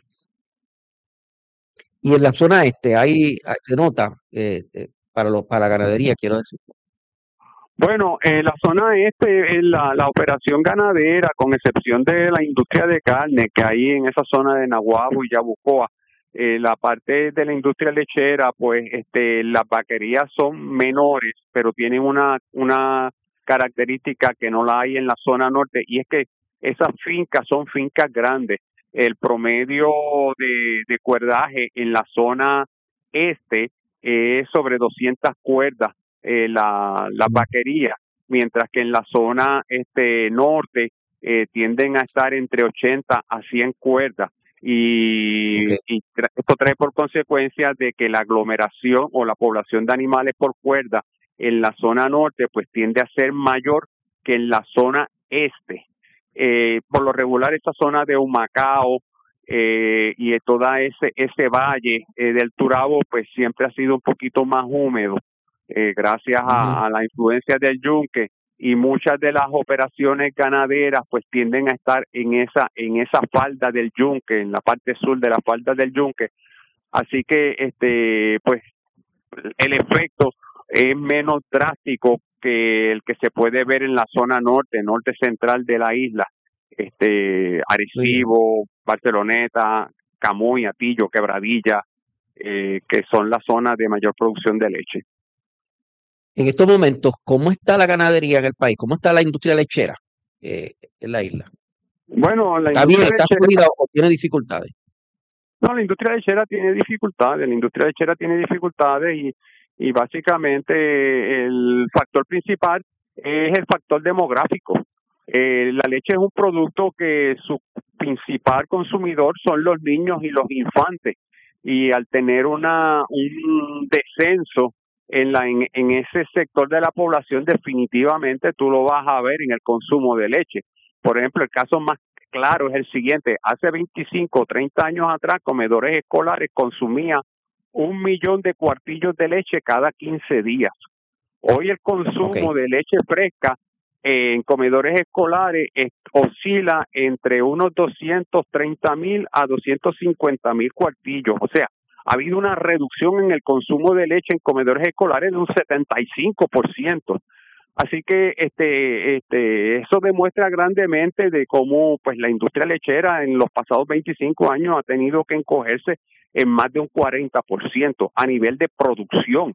Y en la zona este hay se nota eh, eh, para los para la ganadería, quiero decir. Bueno, en la zona este, en la, la operación ganadera, con excepción de la industria de carne que hay en esa zona de Naguabo y Yabucoa, Eh, la parte de la industria lechera, pues este las vaquerías son menores, pero tienen una una característica que no la hay en la zona norte, y es que esas fincas son fincas grandes. El promedio de, de cuerdaje en la zona este es sobre doscientas cuerdas eh, la, la vaquería, mientras que en la zona este norte eh, tienden a estar entre ochenta a cien cuerdas. Y, okay. y tra- esto trae por consecuencia de que la aglomeración o la población de animales por cuerda en la zona norte pues tiende a ser mayor que en la zona este. eh, por lo regular esta zona de Humacao eh, y de toda ese ese valle eh, del Turabo, pues siempre ha sido un poquito más húmedo, eh, gracias a, a la influencia del yunque, y muchas de las operaciones ganaderas pues tienden a estar en esa en esa falda del yunque, en la parte sur de la falda del yunque, así que este pues el efecto es menos drástico que el que se puede ver en la zona norte, norte central de la isla, este Arecibo, Barceloneta, Camuy, Atillo, Quebradilla, eh, que son las zonas de mayor producción de leche. En estos momentos, ¿cómo está la ganadería en el país? ¿Cómo está la industria lechera eh, en la isla? Bueno, la ¿Está bien, industria está lechera, fluida o tiene dificultades? no, la industria lechera tiene dificultades, la industria lechera tiene dificultades y, y básicamente el factor principal es el factor demográfico. Eh, la leche es un producto que su principal consumidor son los niños y los infantes, y al tener una un descenso en la en, en ese sector de la población, definitivamente tú lo vas a ver en el consumo de leche. Por ejemplo, el caso más claro es el siguiente: hace veinticinco o treinta años atrás, comedores escolares consumían un millón de cuartillos de leche cada quince días. Hoy el consumo Okay. de leche fresca en comedores escolares es- oscila entre unos doscientos treinta mil a doscientos cincuenta mil cuartillos. O sea, ha habido una reducción en el consumo de leche en comedores escolares de un setenta y cinco por ciento. Así que este, este, eso demuestra grandemente de cómo pues la industria lechera en los pasados veinticinco años ha tenido que encogerse en más de un cuarenta por ciento a nivel de producción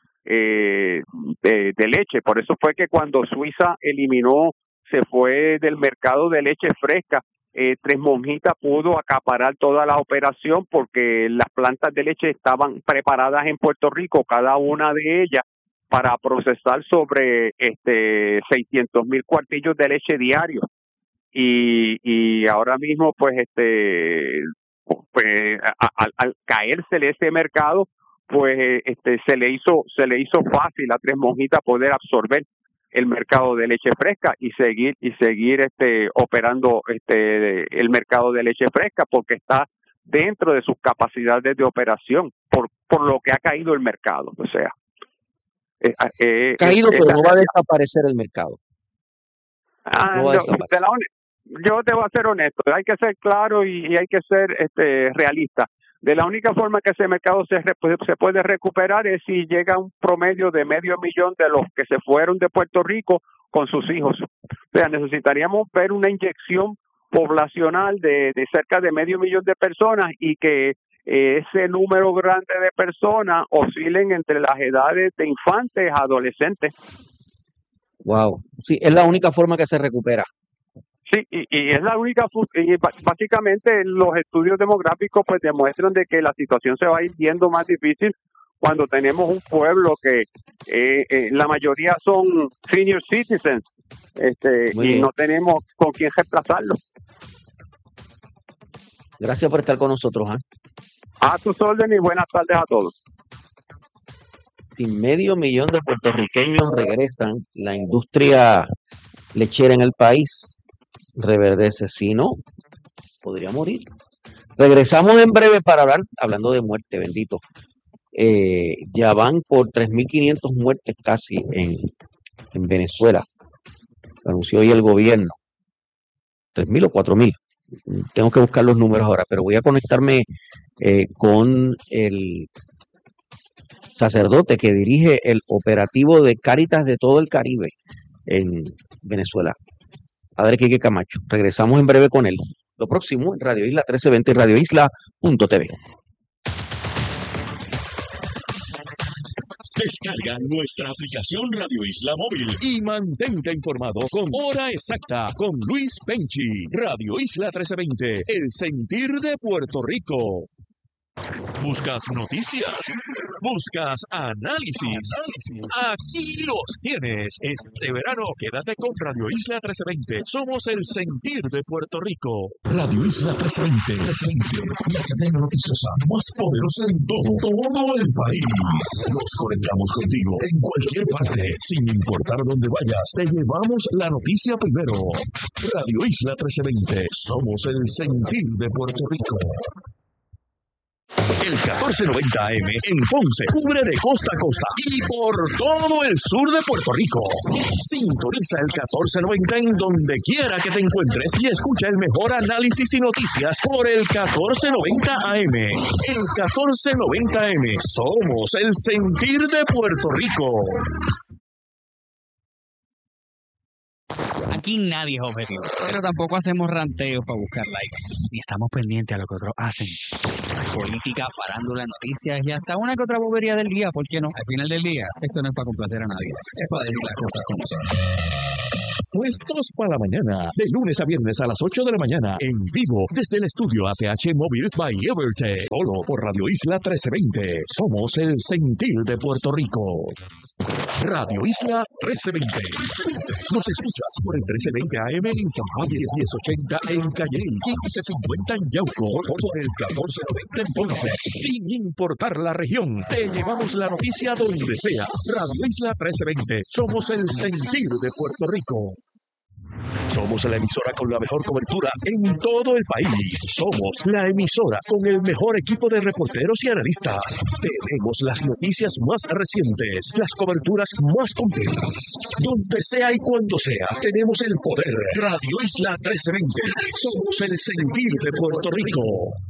eh, de, de leche. Por eso fue que cuando Suiza eliminó, se fue del mercado de leche fresca, eh, Tres Monjitas pudo acaparar toda la operación porque las plantas de leche estaban preparadas en Puerto Rico, cada una de ellas, para procesar sobre este seiscientos mil cuartillos de leche diarios. Y, y ahora mismo, pues, este, pues, a- a- al, al caérsele ese mercado, pues, eh, este, se le hizo, se le hizo fácil a Tres Monjitas poder absorber el mercado de leche fresca y seguir y seguir este operando este el mercado de leche fresca, porque está dentro de sus capacidades de operación por por lo que ha caído el mercado. O sea, eh, eh, Caído, es pero la no va a realidad. desaparecer el mercado. Ah, No va a no, desaparecer. de la uni- yo te voy a ser honesto, hay que ser claro y, y hay que ser este realista. De la única forma que ese mercado se, re- pues, se puede recuperar es si llega un promedio de medio millón de los que se fueron de Puerto Rico con sus hijos. O sea, necesitaríamos ver una inyección poblacional de, de cerca de medio millón de personas y que eh, ese número grande de personas oscilen entre las edades de infantes a adolescentes. Wow. Sí, es la única forma que se recupera. Sí, y, y es la única, fu- y ba- básicamente los estudios demográficos pues demuestran de que la situación se va a ir viendo más difícil cuando tenemos un pueblo que eh, eh, la mayoría son senior citizens, este, Muy y bien. no tenemos con quién reemplazarlo. Gracias por estar con nosotros, ¿ah? A tus órdenes y buenas tardes a todos. Si medio millón de puertorriqueños regresan, la industria lechera en el país reverdece. Si no, podría morir. Regresamos en breve para hablar, hablando de muerte, bendito. Eh, ya van por tres mil quinientas muertes casi en, en Venezuela. Lo anunció hoy el gobierno. ¿tres mil o cuatro mil? Tengo que buscar los números ahora, pero voy a conectarme eh, con el sacerdote que dirige el operativo de Cáritas de todo el Caribe en Venezuela, Padre Quique Camacho. Regresamos en breve con él. Lo próximo en Radio Isla trece veinte y radio isla punto t v. Descarga nuestra aplicación Radio Isla Móvil y mantente informado con Hora Exacta con Luis Penchi. Radio Isla trece veinte, el sentir de Puerto Rico. ¿Buscas noticias? ¿Buscas análisis? Aquí los tienes. Este verano quédate con Radio Isla trece veinte. Somos el sentir de Puerto Rico. Radio Isla trece veinte. La cadena noticiosa más poderosa en todo, todo el país. Nos conectamos contigo en cualquier parte. Sin importar dónde vayas, te llevamos la noticia primero. Radio Isla trece veinte. Somos el sentir de Puerto Rico. El catorce noventa A M en Ponce cubre de costa a costa y por todo el sur de Puerto Rico. Sintoniza el catorce noventa en donde quiera que te encuentres y escucha el mejor análisis y noticias por el catorce noventa A M. El catorce noventa A M. Somos el sentir de Puerto Rico. Aquí nadie es objetivo, pero tampoco hacemos ranteos para buscar likes, ni estamos pendientes a lo que otros hacen. Política, farándula, noticias y hasta una que otra bobería del día, ¿por qué no? Al final del día, esto no es para complacer a nadie, es para decir las cosas como son. Puestos para la mañana, de lunes a viernes a las ocho de la mañana, en vivo, desde el estudio A T H Móvil by Evertech, solo por Radio Isla trece veinte. Somos el sentir de Puerto Rico. Radio Isla trece veinte. Nos escuchas por el trece veinte A M en San Juan, diez ochenta en Calle, quince cincuenta en Yauco, por el catorce noventa en Ponce. Sin importar la región, te llevamos la noticia donde sea. Radio Isla trece veinte. Somos el sentir de Puerto Rico. Somos la emisora con la mejor cobertura en todo el país. Somos la emisora con el mejor equipo de reporteros y analistas. Tenemos las noticias más recientes, las coberturas más completas. Donde sea y cuando sea, tenemos el poder. Radio Isla trece veinte. Somos el sentir de Puerto Rico.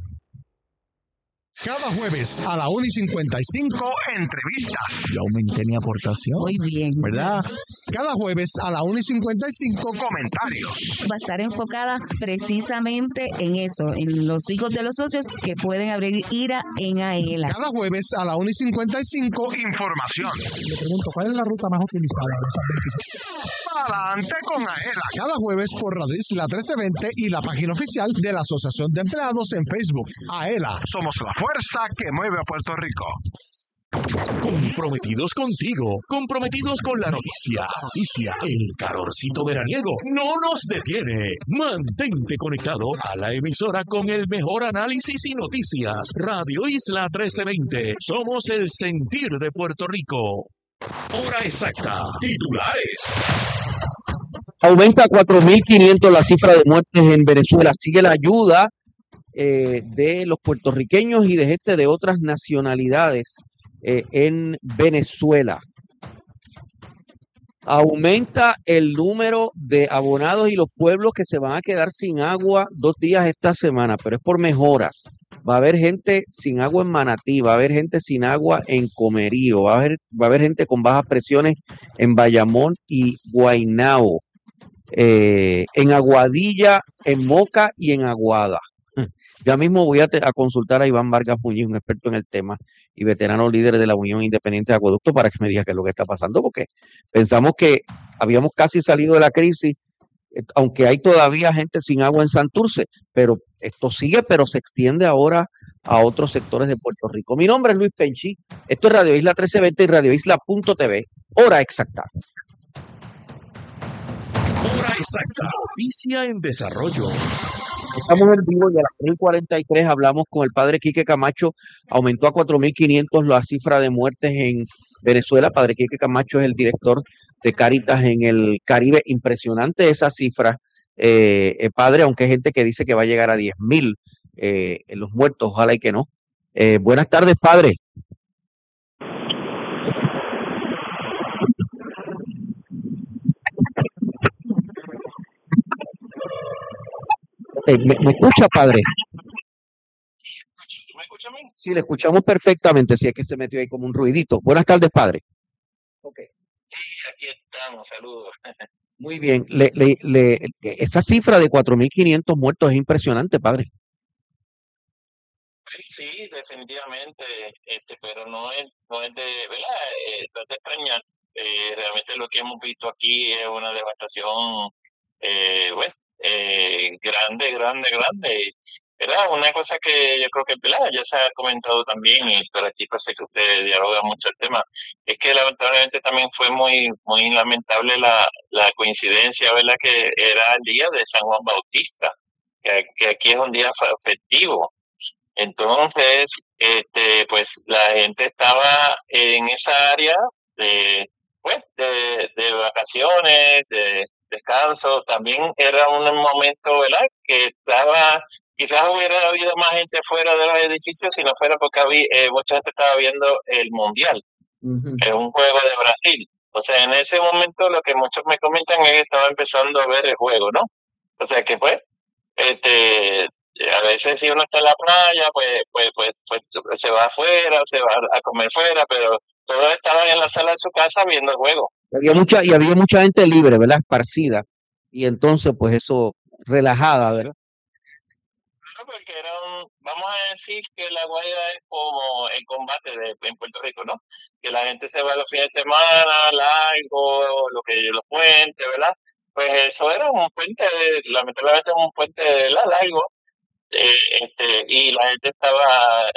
Cada jueves a la una y cincuenta y cinco, entrevistas. Yo aumenté mi aportación. Muy bien. ¿Verdad? Cada jueves a la una y cincuenta y cinco, comentarios. Va a estar enfocada precisamente en eso, en los hijos de los socios que pueden abrir ira en AELA. Cada jueves a la una y cincuenta y cinco, información. Le pregunto, ¿cuál es la ruta más utilizada de esas veinticinco? Adelante con AELA. Cada jueves por Radio Isla trece veinte y la página oficial de la Asociación de Empleados en Facebook. AELA. Somos la fuerza que mueve a Puerto Rico. Comprometidos contigo, comprometidos con la noticia. Noticia, el calorcito veraniego no nos detiene. Mantente conectado a la emisora con el mejor análisis y noticias. Radio Isla trece veinte. Somos el sentir de Puerto Rico. Hora exacta. Titulares. Aumenta a cuatro mil quinientos la cifra de muertes en Venezuela. Sigue la ayuda eh, de los puertorriqueños y de gente de otras nacionalidades eh, en Venezuela. Aumenta el número de abonados y los pueblos que se van a quedar sin agua dos días esta semana, pero es por mejoras. Va a haber gente sin agua en Manatí, va a haber gente sin agua en Comerío, va a haber, va a haber gente con bajas presiones en Bayamón y Guaynabo, eh, en Aguadilla, en Moca y en Aguada. Ya mismo voy a, te, a consultar a Iván Vargas Muñiz, un experto en el tema y veterano líder de la Unión Independiente de Acueducto, para que me diga qué es lo que está pasando, porque pensamos que habíamos casi salido de la crisis, aunque hay todavía gente sin agua en Santurce, pero esto sigue, pero se extiende ahora a otros sectores de Puerto Rico. Mi nombre es Luis Penchi, esto es Radio Isla trece veinte y Radio Isla punto t v, hora exacta. Hora exacta, noticia en desarrollo. Estamos en vivo y a las tres y cuarenta y tres hablamos con el padre Quique Camacho. Aumentó a cuatro mil quinientos la cifra de muertes en Venezuela. Padre Quique Camacho es el director de Cáritas en el Caribe. Impresionante esa cifra, eh, eh, padre, aunque hay gente que dice que va a llegar a diez mil eh, los muertos, ojalá y que no. Eh, buenas tardes, padre. Eh, ¿me, ¿Me escucha, padre? ¿Me escucha a mí? Sí, le escuchamos perfectamente, si es que se metió ahí como un ruidito. Buenas tardes, padre. Okay. Sí, aquí estamos, saludos. Muy bien, le, le, le, esa cifra de cuatro mil quinientos muertos es impresionante, padre. Sí, definitivamente, este, pero no es, no es de, ¿verdad? Eh, no es de extrañar. Eh, realmente lo que hemos visto aquí es una devastación, eh, pues, eh, grande, grande, grande. ¿verdad? Una cosa que yo creo que, ¿verdad? Ya se ha comentado también, y por aquí parece que usted dialoga mucho el tema, es que lamentablemente también fue muy muy lamentable la, la coincidencia, ¿verdad? Que era el día de San Juan Bautista, que, que aquí es un día fe- festivo. Entonces, este, pues la gente estaba en esa área de, pues, de, de vacaciones, de descanso. También era un momento, ¿verdad? Que estaba, quizás hubiera habido más gente fuera de los edificios si no fuera porque había, eh, mucha gente estaba viendo el Mundial, Ujú. es un juego de Brasil. O sea, en ese momento lo que muchos me comentan es que estaba empezando a ver el juego, ¿no? O sea que pues, este, a veces si uno está en la playa, pues, pues, pues, pues se va afuera, se va a comer fuera, pero todos estaban en la sala de su casa viendo el juego. Había mucha, y había mucha gente libre, ¿verdad? Esparcida. Y entonces, pues eso, relajada, ¿verdad? Porque era un, vamos a decir que la Guaira es como el combate de, en Puerto Rico, ¿no? Que la gente se va los fines de semana, largo, lo que los puentes, ¿verdad? Pues eso era un puente, lamentablemente un puente ¿verdad? largo, eh, este, y la gente estaba